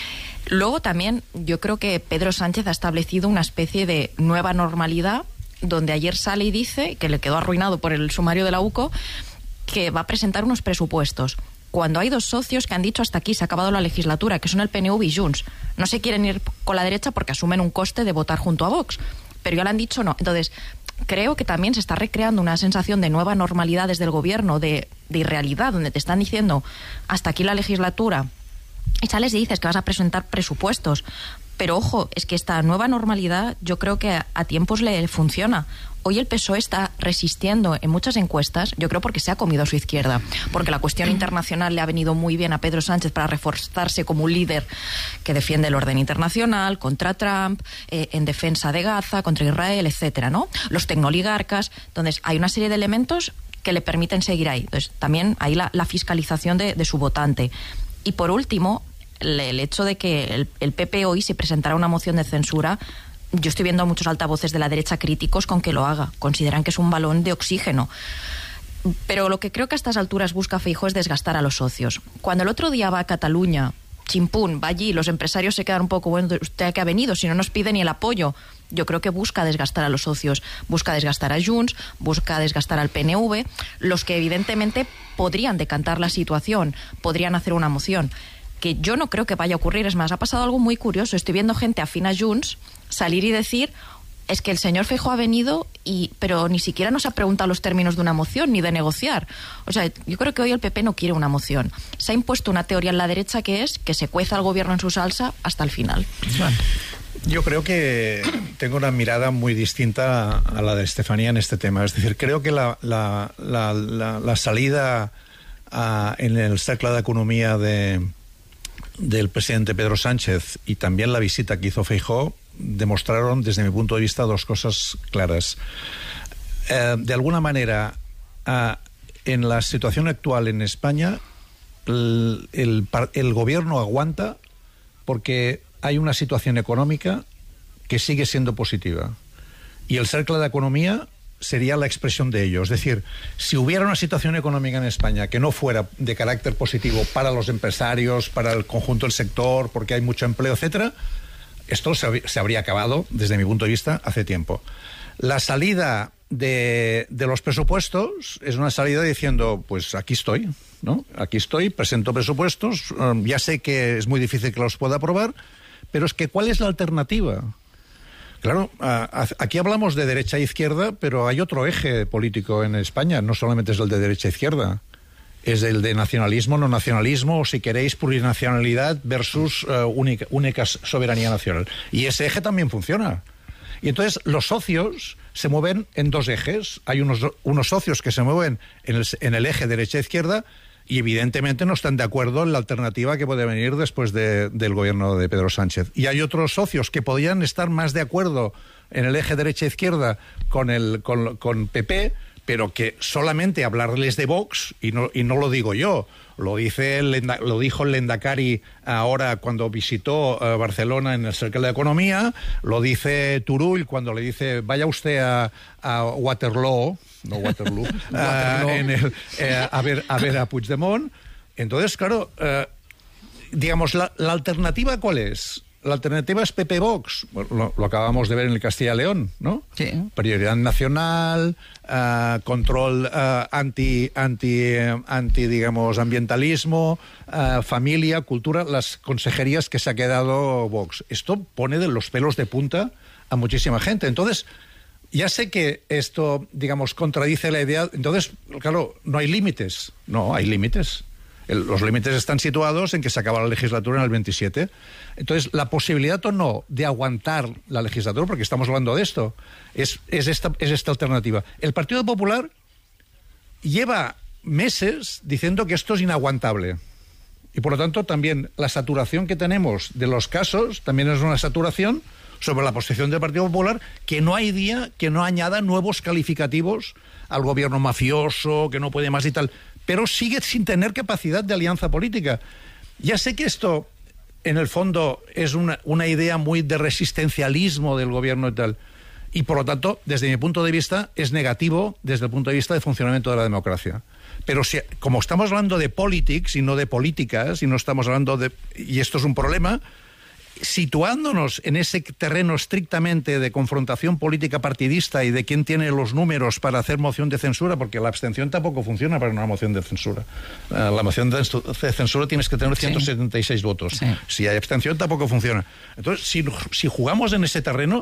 Luego también yo creo que Pedro Sánchez ha establecido una especie de nueva normalidad, donde ayer sale y dice, que le quedó arruinado por el sumario de la U C O, que va a presentar unos presupuestos. Cuando hay dos socios que han dicho hasta aquí se ha acabado la legislatura, que son el P N V y Junts. No se quieren ir con la derecha porque asumen un coste de votar junto a Vox, pero ya lo han dicho no. Entonces, creo que también se está recreando una sensación de nueva normalidad desde el gobierno, de, de irrealidad, donde te están diciendo hasta aquí la legislatura y sales y dices que vas a presentar presupuestos. Pero ojo, es que esta nueva normalidad yo creo que a, a tiempos le funciona. Hoy el P S O E está resistiendo en muchas encuestas, yo creo porque se ha comido a su izquierda, porque la cuestión internacional le ha venido muy bien a Pedro Sánchez para reforzarse como un líder que defiende el orden internacional, contra Trump, eh, en defensa de Gaza, contra Israel, etcétera, ¿no? Los tecnoligarcas, entonces hay una serie de elementos que le permiten seguir ahí. Entonces también hay la, la fiscalización de, de su votante. Y por último, el, el hecho de que el, el P P hoy se presentara una moción de censura. Yo estoy viendo a muchos altavoces de la derecha críticos con que lo haga. Consideran que es un balón de oxígeno. Pero lo que creo que a estas alturas busca Feijóo es desgastar a los socios. Cuando el otro día va a Cataluña, chimpún, va allí, los empresarios se quedan un poco, bueno, ¿usted que ha venido? Si no nos pide ni el apoyo. Yo creo que busca desgastar a los socios, busca desgastar a Junts, busca desgastar al P N V, los que evidentemente podrían decantar la situación, podrían hacer una moción. Que yo no creo que vaya a ocurrir. Es más, ha pasado algo muy curioso. Estoy viendo gente afín a Junts salir y decir es que el señor Feijóo ha venido y pero ni siquiera nos ha preguntado los términos de una moción ni de negociar. O sea, yo creo que hoy el P P no quiere una moción. Se ha impuesto una teoría en la derecha que es que se cueza al gobierno en su salsa hasta el final. Yo creo que tengo una mirada muy distinta a la de Estefanía en este tema. Es decir, creo que la, la, la, la, la salida a, en el Cercle d'Economia de del presidente Pedro Sánchez y también la visita que hizo Feijóo demostraron, desde mi punto de vista, dos cosas claras. Eh, de alguna manera, eh, en la situación actual en España, el, el, el gobierno aguanta porque hay una situación económica que sigue siendo positiva. Y el Cercle d'Economia sería la expresión de ello. Es decir, si hubiera una situación económica en España que no fuera de carácter positivo para los empresarios, para el conjunto del sector, porque hay mucho empleo, etcétera, esto se, se habría acabado, desde mi punto de vista, hace tiempo. La salida de, de los presupuestos es una salida diciendo, pues aquí estoy, ¿no? Aquí estoy, presento presupuestos, um, ya sé que es muy difícil que los pueda aprobar, pero es que ¿cuál es la alternativa? Claro, uh, aquí hablamos de derecha e izquierda, pero hay otro eje político en España, no solamente es el de derecha e izquierda. Es el de nacionalismo, no nacionalismo, o si queréis, plurinacionalidad versus uh, única, única soberanía nacional. Y ese eje también funciona. Y entonces los socios se mueven en dos ejes. Hay unos, unos socios que se mueven en el, en el eje derecha-izquierda y evidentemente no están de acuerdo en la alternativa que puede venir después de, del gobierno de Pedro Sánchez. Y hay otros socios que podrían estar más de acuerdo en el eje derecha-izquierda con, el, con, con P P, pero que solamente hablarles de Vox, y no, y no lo digo yo, lo, dice el, lo dijo el Lehendakari ahora cuando visitó uh, Barcelona en el Cercle de Economía, lo dice Turull cuando le dice vaya usted a, a Waterloo, no Waterloo, uh, en el, eh, a, ver, a ver a Puigdemont. Entonces, claro, uh, digamos, la, la alternativa ¿cuál es? La alternativa es P P Vox. Bueno, lo, lo acabamos de ver en el Castilla y León, ¿no? Sí. Prioridad nacional, uh, control uh, anti, anti, uh, anti, digamos, ambientalismo, uh, familia, cultura, las consejerías que se ha quedado Vox. Esto pone de los pelos de punta a muchísima gente. Entonces, ya sé que esto, digamos, contradice la idea. Entonces, claro, no hay límites. No, hay límites. El, los límites están situados en que se acaba la legislatura en el veintisiete. Entonces, la posibilidad o no de aguantar la legislatura, porque estamos hablando de esto, es, es, esta, es esta alternativa. El Partido Popular lleva meses diciendo que esto es inaguantable. Y, por lo tanto, también la saturación que tenemos de los casos también es una saturación sobre la posición del Partido Popular, que no hay día que no añada nuevos calificativos al gobierno mafioso, que no puede más y tal, pero sigue sin tener capacidad de alianza política. Ya sé que esto, en el fondo, es una, una idea muy de resistencialismo del gobierno y tal, y por lo tanto, desde mi punto de vista, es negativo desde el punto de vista de funcionamiento de la democracia. Pero si, como estamos hablando de politics y no de políticas, y no estamos hablando de... y esto es un problema, situándonos en ese terreno estrictamente de confrontación política partidista y de quién tiene los números para hacer moción de censura, porque la abstención tampoco funciona para una moción de censura. Uh, la moción de censura tienes que tener ciento setenta y seis sí. votos. Sí. Si hay abstención tampoco funciona. Entonces, si, si jugamos en ese terreno,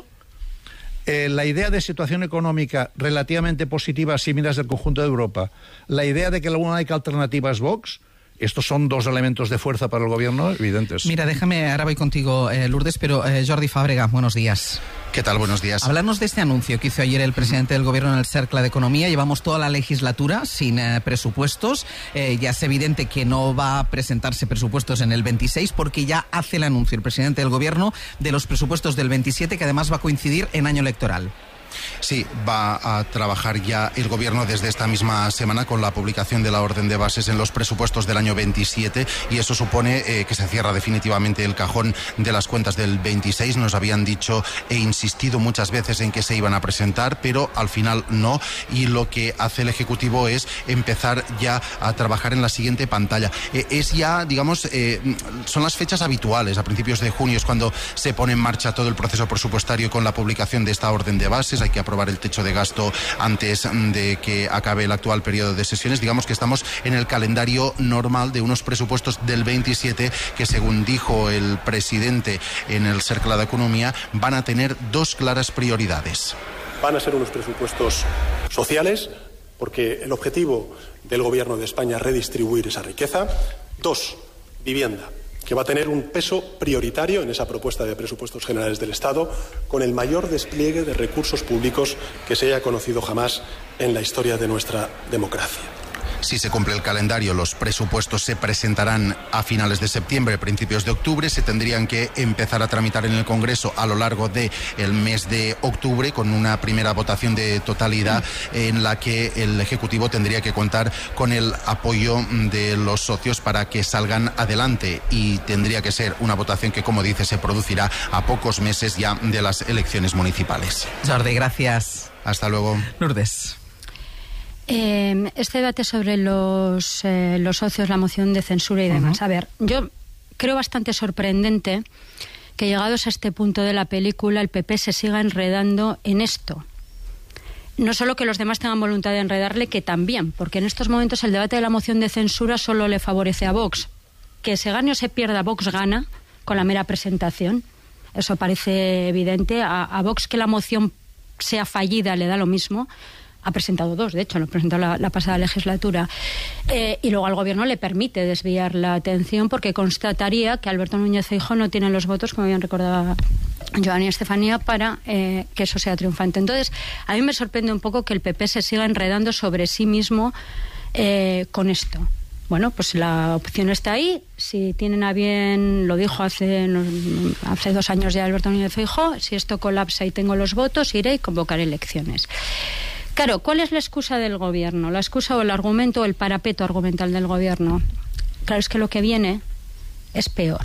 eh, la idea de situación económica relativamente positiva si miras el conjunto de Europa, la idea de que la única alternativa es Vox, estos son dos elementos de fuerza para el gobierno evidentes. Mira, déjame, ahora voy contigo, eh, Lourdes, pero eh, Jordi Fàbrega, buenos días. ¿Qué tal? Buenos días. Hablarnos de este anuncio que hizo ayer el presidente del gobierno en el Cercle de Economía. Llevamos toda la legislatura sin eh, presupuestos. Eh, ya es evidente que no va a presentarse presupuestos en el veintiséis porque ya hace el anuncio el presidente del gobierno de los presupuestos del veintisiete, que además va a coincidir en año electoral. Sí, va a trabajar ya el Gobierno desde esta misma semana con la publicación de la orden de bases en los presupuestos del año veintisiete, y eso supone eh, que se cierra definitivamente el cajón de las cuentas del veintiséis. Nos habían dicho e insistido muchas veces en que se iban a presentar, pero al final no, y lo que hace el Ejecutivo es empezar ya a trabajar en la siguiente pantalla. Eh, es ya, digamos, eh, son las fechas habituales. A principios de junio es cuando se pone en marcha todo el proceso presupuestario con la publicación de esta orden de bases. Hay que aprobar el techo de gasto antes de que acabe el actual periodo de sesiones. Digamos que estamos en el calendario normal de unos presupuestos del veintisiete que, según dijo el presidente en el Cercle de Economía, van a tener dos claras prioridades. Van a ser unos presupuestos sociales, porque el objetivo del Gobierno de España es redistribuir esa riqueza. Dos, vivienda, que va a tener un peso prioritario en esa propuesta de presupuestos generales del Estado, con el mayor despliegue de recursos públicos que se haya conocido jamás en la historia de nuestra democracia. Si se cumple el calendario, los presupuestos se presentarán a finales de septiembre, principios de octubre. Se tendrían que empezar a tramitar en el Congreso a lo largo del mes de octubre, con una primera votación de totalidad en la que el Ejecutivo tendría que contar con el apoyo de los socios para que salgan adelante, y tendría que ser una votación que, como dice, se producirá a pocos meses ya de las elecciones municipales. Jordi, gracias. Hasta luego. Lourdes. Eh, este debate sobre los, eh, los socios, la moción de censura y demás. Uh-huh. A ver, yo creo bastante sorprendente que, llegados a este punto de la película, el P P se siga enredando en esto. no solo que los demás tengan voluntad de enredarle, que también, porque en estos momentos el debate de la moción de censura solo le favorece a Vox. Que se gane o se pierda, Vox gana con la mera presentación. Eso parece evidente. A, a Vox que la moción sea fallida le da lo mismo. Ha presentado dos, de hecho, lo presentó la, la pasada legislatura. Eh, y luego al Gobierno le permite desviar la atención porque constataría que Alberto Núñez Feijóo no tiene los votos, como bien recordaba Joan y Estefanía, para eh, que eso sea triunfante. Entonces, a mí me sorprende un poco que el P P se siga enredando sobre sí mismo eh, con esto. Bueno, pues la opción está ahí. Si tienen a bien, lo dijo hace, hace dos años ya Alberto Núñez Feijóo, si esto colapsa y tengo los votos, iré y convocaré elecciones. Claro, ¿cuál es la excusa del Gobierno? La excusa o el argumento o el parapeto argumental del Gobierno. Claro, es que lo que viene es peor.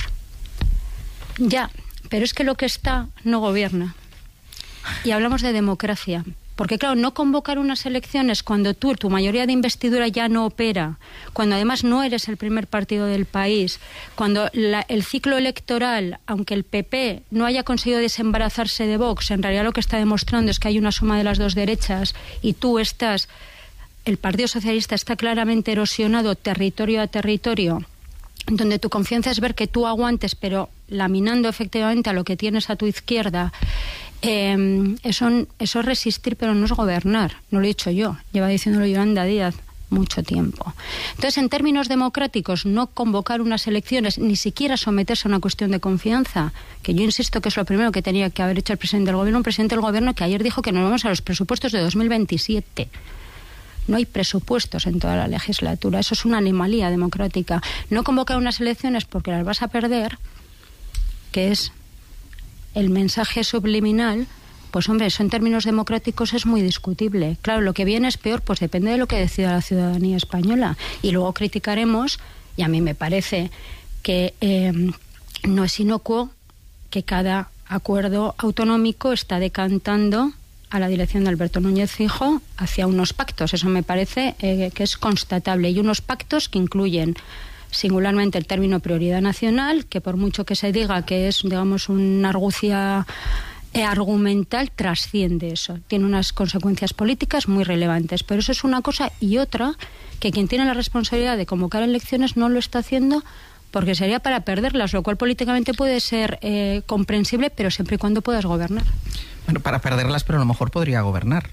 Ya, pero es que lo que está no gobierna. Y hablamos de democracia. Porque, claro, no convocar unas elecciones cuando tú, tu mayoría de investidura ya no opera, cuando además no eres el primer partido del país, cuando la, el ciclo electoral, aunque el P P no haya conseguido desembarazarse de Vox, en realidad lo que está demostrando es que hay una suma de las dos derechas y tú estás, el Partido Socialista está claramente erosionado territorio a territorio, donde tu confianza es ver que tú aguantes, pero laminando efectivamente a lo que tienes a tu izquierda. Eh, eso, eso es resistir, pero no es gobernar. No lo he dicho yo, lleva diciéndolo Yolanda Díaz mucho tiempo. Entonces, en términos democráticos, no convocar unas elecciones, ni siquiera someterse a una cuestión de confianza, que yo insisto que es lo primero que tenía que haber hecho el presidente del Gobierno, un presidente del Gobierno que ayer dijo que nos vamos a los presupuestos de dos mil veintisiete. No hay presupuestos en toda la legislatura. Eso es una anomalía democrática. No convocar unas elecciones porque las vas a perder, que es el mensaje subliminal, pues hombre, eso en términos democráticos es muy discutible. Claro, lo que viene es peor, pues depende de lo que decida la ciudadanía española. Y luego criticaremos, y a mí me parece que eh, no es inocuo que cada acuerdo autonómico está decantando a la dirección de Alberto Núñez Feijóo hacia unos pactos. Eso me parece eh, que es constatable. Y unos pactos que incluyen singularmente el término prioridad nacional, que por mucho que se diga que es, digamos, una argucia eh, argumental, trasciende eso. Tiene unas consecuencias políticas muy relevantes. Pero eso es una cosa, y otra, que quien tiene la responsabilidad de convocar elecciones no lo está haciendo porque sería para perderlas, lo cual políticamente puede ser eh, comprensible, pero siempre y cuando puedas gobernar. Bueno, para perderlas, pero a lo mejor podría gobernar.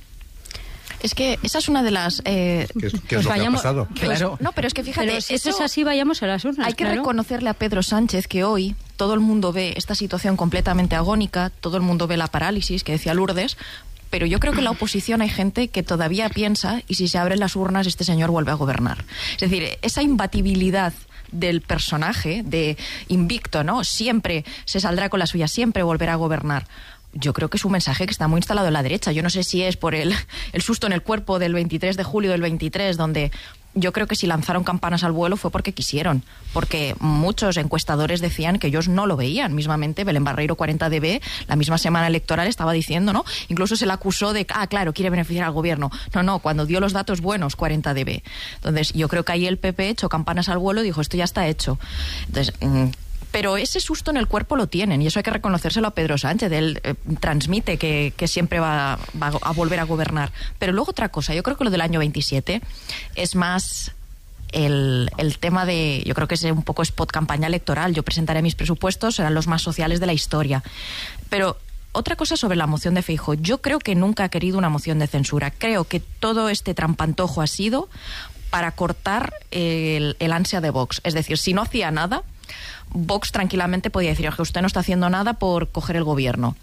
Es que esa es una de las... Eh, ¿Qué es, qué pues es lo vayamos, que ha pasado? Claro. No, pero es que fíjate... Pero si eso, eso es así, vayamos a las urnas. Hay que claro. reconocerle a Pedro Sánchez que hoy todo el mundo ve esta situación completamente agónica, todo el mundo ve la parálisis que decía Lourdes, pero yo creo que en la oposición hay gente que todavía piensa, y si se abren las urnas, este señor vuelve a gobernar. Es decir, esa imbatibilidad del personaje, de invicto, ¿no? Siempre se saldrá con la suya, siempre volverá a gobernar. Yo creo que es un mensaje que está muy instalado en la derecha. Yo no sé si es por el, el susto en el cuerpo del veintitrés de julio del veintitrés, donde yo creo que si lanzaron campanas al vuelo fue porque quisieron, porque muchos encuestadores decían que ellos no lo veían. Mismamente Belén Barreiro, cuarenta D B, la misma semana electoral estaba diciendo, ¿no? Incluso se le acusó de, ah, claro, quiere beneficiar al gobierno. No, no, cuando dio los datos buenos, cuarenta D B. Entonces, yo creo que ahí el P P echó campanas al vuelo y dijo, esto ya está hecho. Entonces... Mmm, pero ese susto en el cuerpo lo tienen, y eso hay que reconocérselo a Pedro Sánchez. Él eh, transmite que, que siempre va, va a volver a gobernar. Pero luego otra cosa, yo creo que lo del año veintisiete es más el, el tema de, yo creo que es un poco spot campaña electoral. Yo presentaré mis presupuestos, serán los más sociales de la historia. Pero otra cosa sobre la moción de Feijóo. Yo creo que nunca ha querido una moción de censura. Creo que todo este trampantojo ha sido para cortar el, el ansia de Vox. Es decir, si no hacía nada, Vox tranquilamente podía decir que usted no está haciendo nada por coger el gobierno.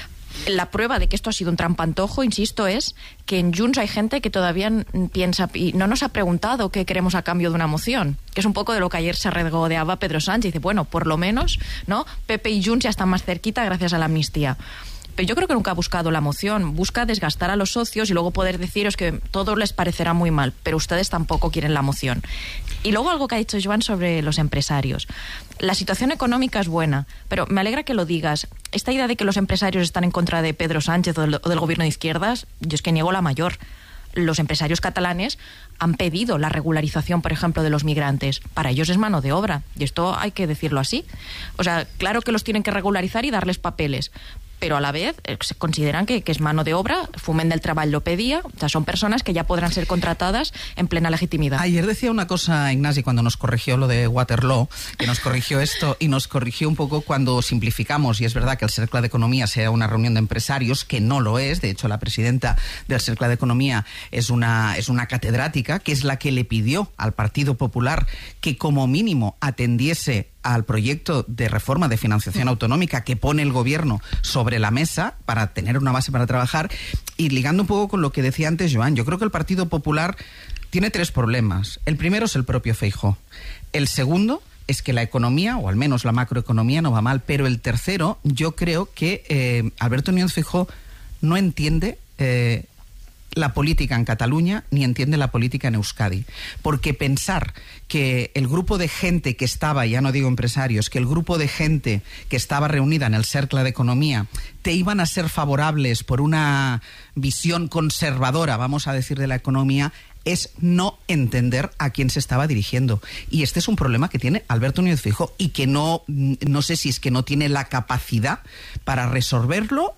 La prueba de que esto ha sido un trampantojo, insisto, es que en Junts hay gente que todavía piensa y no nos ha preguntado qué queremos a cambio de una moción, que es un poco de lo que ayer se regodeaba Pedro Sánchez. Dice, bueno, por lo menos, ¿no? P P y Junts ya están más cerquita gracias a la amnistía. Pero yo creo que nunca ha buscado la moción. Busca desgastar a los socios y luego poder deciros que todo les parecerá muy mal, pero ustedes tampoco quieren la moción. Y luego algo que ha dicho Joan sobre los empresarios. La situación económica es buena, pero me alegra que lo digas. Esta idea de que los empresarios están en contra de Pedro Sánchez o del, o del gobierno de izquierdas, yo es que niego la mayor. Los empresarios catalanes han pedido la regularización, por ejemplo, de los migrantes. Para ellos es mano de obra, y esto hay que decirlo así. O sea, claro que los tienen que regularizar y darles papeles, pero a la vez eh, se consideran que, que es mano de obra, Foment del Treball lo pedía, o sea, son personas que ya podrán ser contratadas en plena legitimidad. Ayer decía una cosa Ignasi cuando nos corrigió lo de Waterloo, que nos corrigió esto y nos corrigió un poco cuando simplificamos, y es verdad que el Cercle d'Economia sea una reunión de empresarios, que no lo es. De hecho, la presidenta del Cercle d'Economia es una, es una catedrática, que es la que le pidió al Partido Popular que como mínimo atendiese al proyecto de reforma de financiación autonómica que pone el gobierno sobre la mesa para tener una base para trabajar. Y ligando un poco con lo que decía antes Joan, yo creo que el Partido Popular tiene tres problemas. El primero es el propio Feijóo. El segundo es que la economía, o al menos la macroeconomía, no va mal. Pero el tercero, yo creo que eh, Alberto Núñez Feijóo no entiende eh, la política en Cataluña ni entiende la política en Euskadi. Porque pensar que el grupo de gente que estaba, ya no digo empresarios, que el grupo de gente que estaba reunida en el Cercle d'Economia te iban a ser favorables por una visión conservadora, vamos a decir, de la economía, es no entender a quién se estaba dirigiendo. Y este es un problema que tiene Alberto Núñez Feijóo y que no, no sé si es que no tiene la capacidad para resolverlo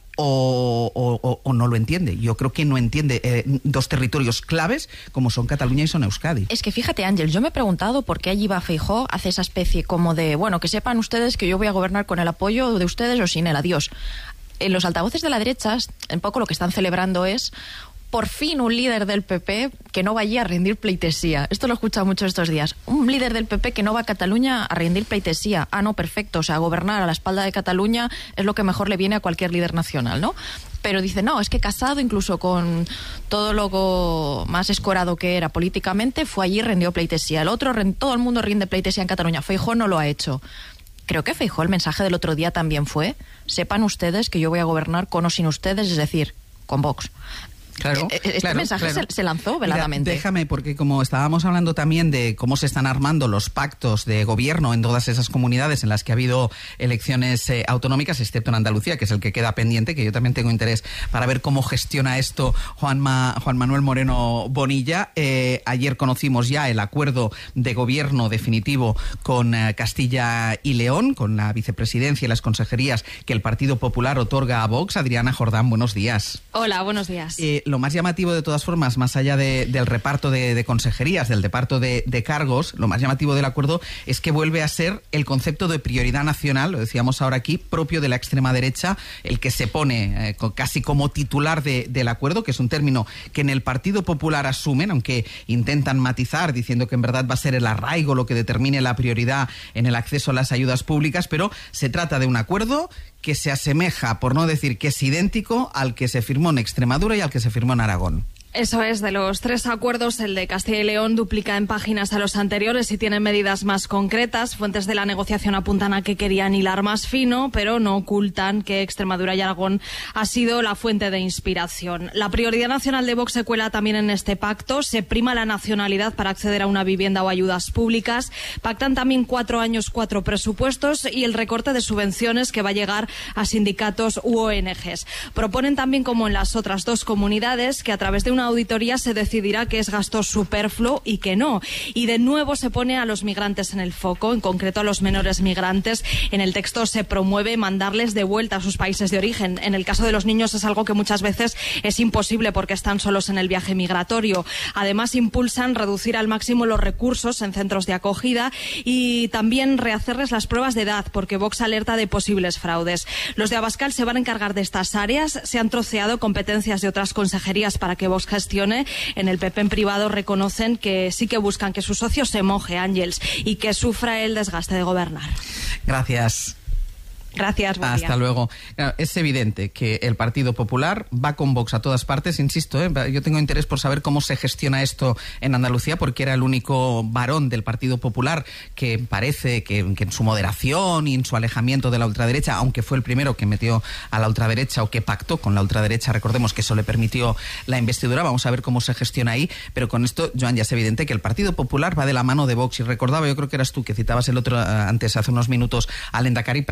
O, o, o no lo entiende. Yo creo que no entiende eh, dos territorios claves como son Cataluña y son Euskadi. Es que fíjate, Ángel, yo me he preguntado por qué allí va Feijóo, hace esa especie como de, bueno, que sepan ustedes que yo voy a gobernar con el apoyo de ustedes o sin él, adiós. En los altavoces de la derecha, un poco lo que están celebrando es por fin un líder del P P que no vaya a rendir pleitesía. Esto lo he escuchado mucho estos días. Un líder del P P que no va a Cataluña a rendir pleitesía. Ah, no, perfecto. O sea, gobernar a la espalda de Cataluña es lo que mejor le viene a cualquier líder nacional, ¿no? Pero dice, no, es que Casado, incluso con todo lo más escorado que era políticamente, fue allí y rendió pleitesía. El otro, todo el mundo rinde pleitesía en Cataluña. Feijóo no lo ha hecho. Creo que Feijóo, el mensaje del otro día también fue, sepan ustedes que yo voy a gobernar con o sin ustedes, es decir, con Vox. Claro, este claro, mensaje claro. Se, se lanzó veladamente. Mira, déjame, porque como estábamos hablando también de cómo se están armando los pactos de gobierno en todas esas comunidades en las que ha habido elecciones eh, autonómicas, excepto en Andalucía, que es el que queda pendiente, que yo también tengo interés para ver cómo gestiona esto Juanma, Juan Manuel Moreno Bonilla. Eh, ayer conocimos ya el acuerdo de gobierno definitivo con eh, Castilla y León, con la vicepresidencia y las consejerías que el Partido Popular otorga a Vox. Adriana Jordán, buenos días. Hola, buenos días. Eh, lo más llamativo de todas formas, más allá de, del reparto de, de consejerías, del reparto de, de cargos, lo más llamativo del acuerdo es que vuelve a ser el concepto de prioridad nacional, lo decíamos ahora aquí, propio de la extrema derecha, el que se pone eh, casi como titular de, del acuerdo, que es un término que en el Partido Popular asumen, aunque intentan matizar diciendo que en verdad va a ser el arraigo lo que determine la prioridad en el acceso a las ayudas públicas, pero se trata de un acuerdo que se asemeja, por no decir que es idéntico, al que se firmó en Extremadura y al que se firmó en Aragón. Eso es, de los tres acuerdos, el de Castilla y León duplica en páginas a los anteriores y tiene medidas más concretas. Fuentes de la negociación apuntan a que querían hilar más fino, pero no ocultan que Extremadura y Aragón ha sido la fuente de inspiración. La prioridad nacional de Vox se cuela también en este pacto. Se prima la nacionalidad para acceder a una vivienda o ayudas públicas. Pactan también cuatro años, cuatro presupuestos y el recorte de subvenciones que va a llegar a sindicatos u O N Ges. Proponen también, como en las otras dos comunidades, que a través de una auditoría se decidirá qué es gasto superfluo y qué no. Y de nuevo se pone a los migrantes en el foco, en concreto a los menores migrantes. En el texto se promueve mandarles de vuelta a sus países de origen. En el caso de los niños es algo que muchas veces es imposible porque están solos en el viaje migratorio. Además, impulsan reducir al máximo los recursos en centros de acogida y también rehacerles las pruebas de edad, porque Vox alerta de posibles fraudes. Los de Abascal se van a encargar de estas áreas. Se han troceado competencias de otras consejerías para que Vox gestione. En el P P en privado reconocen que sí que buscan que su socio se moje, Ángels, y que sufra el desgaste de gobernar. Gracias. Gracias, buen Hasta día. luego. Claro, es evidente que el Partido Popular va con Vox a todas partes, insisto, ¿eh? Yo tengo interés por saber cómo se gestiona esto en Andalucía, porque era el único varón del Partido Popular que parece que, que en su moderación y en su alejamiento de la ultraderecha, aunque fue el primero que metió a la ultraderecha o que pactó con la ultraderecha, recordemos que eso le permitió la investidura, vamos a ver cómo se gestiona ahí, pero con esto, Joan, ya es evidente que el Partido Popular va de la mano de Vox, y recordaba, yo creo que eras tú que citabas el otro antes, hace unos minutos, al Endacari Pradales,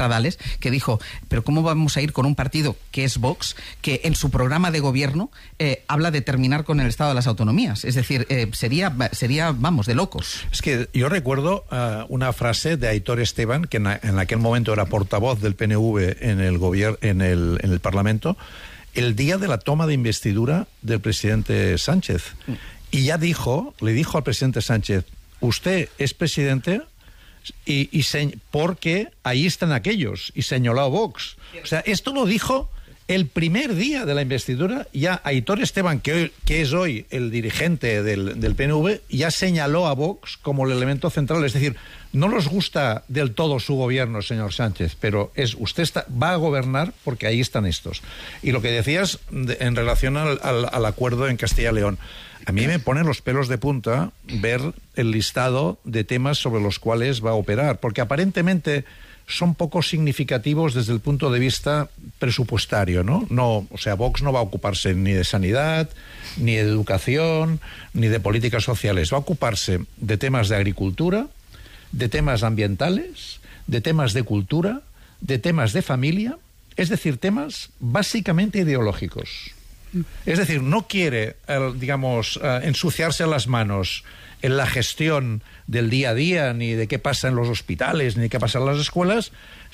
que dijo, pero ¿cómo vamos a ir con un partido que es Vox, que en su programa de gobierno eh, habla de terminar con el Estado de las autonomías? Es decir, eh, sería, sería, vamos, de locos. Es que yo recuerdo uh, una frase de Aitor Esteban, que en, en aquel momento era portavoz del P N V en el, gobier- en el, en el Parlamento, el día de la toma de investidura del presidente Sánchez. Y ya dijo, le dijo al presidente Sánchez, usted es presidente y, y se, porque ahí están aquellos, y señaló a Vox. O sea, esto lo dijo el primer día de la investidura. Ya Aitor Esteban, que, hoy, que es hoy el dirigente del, del P N V, ya señaló a Vox como el elemento central. Es decir, no nos gusta del todo su gobierno, señor Sánchez, pero es usted está, va a gobernar porque ahí están estos. Y lo que decías de, en relación al, al, al acuerdo en Castilla y León, a mí me ponen los pelos de punta ver el listado de temas sobre los cuales va a operar, porque aparentemente son poco significativos desde el punto de vista presupuestario, ¿no? No, o sea, Vox no va a ocuparse ni de sanidad, ni de educación, ni de políticas sociales. Va a ocuparse de temas de agricultura, de temas ambientales, de temas de cultura, de temas de familia, es decir, temas básicamente ideológicos. Es decir, no quiere, eh, digamos, eh, ensuciarse las manos en la gestión del día a día, ni de qué pasa en los hospitales, ni de qué pasa en las escuelas,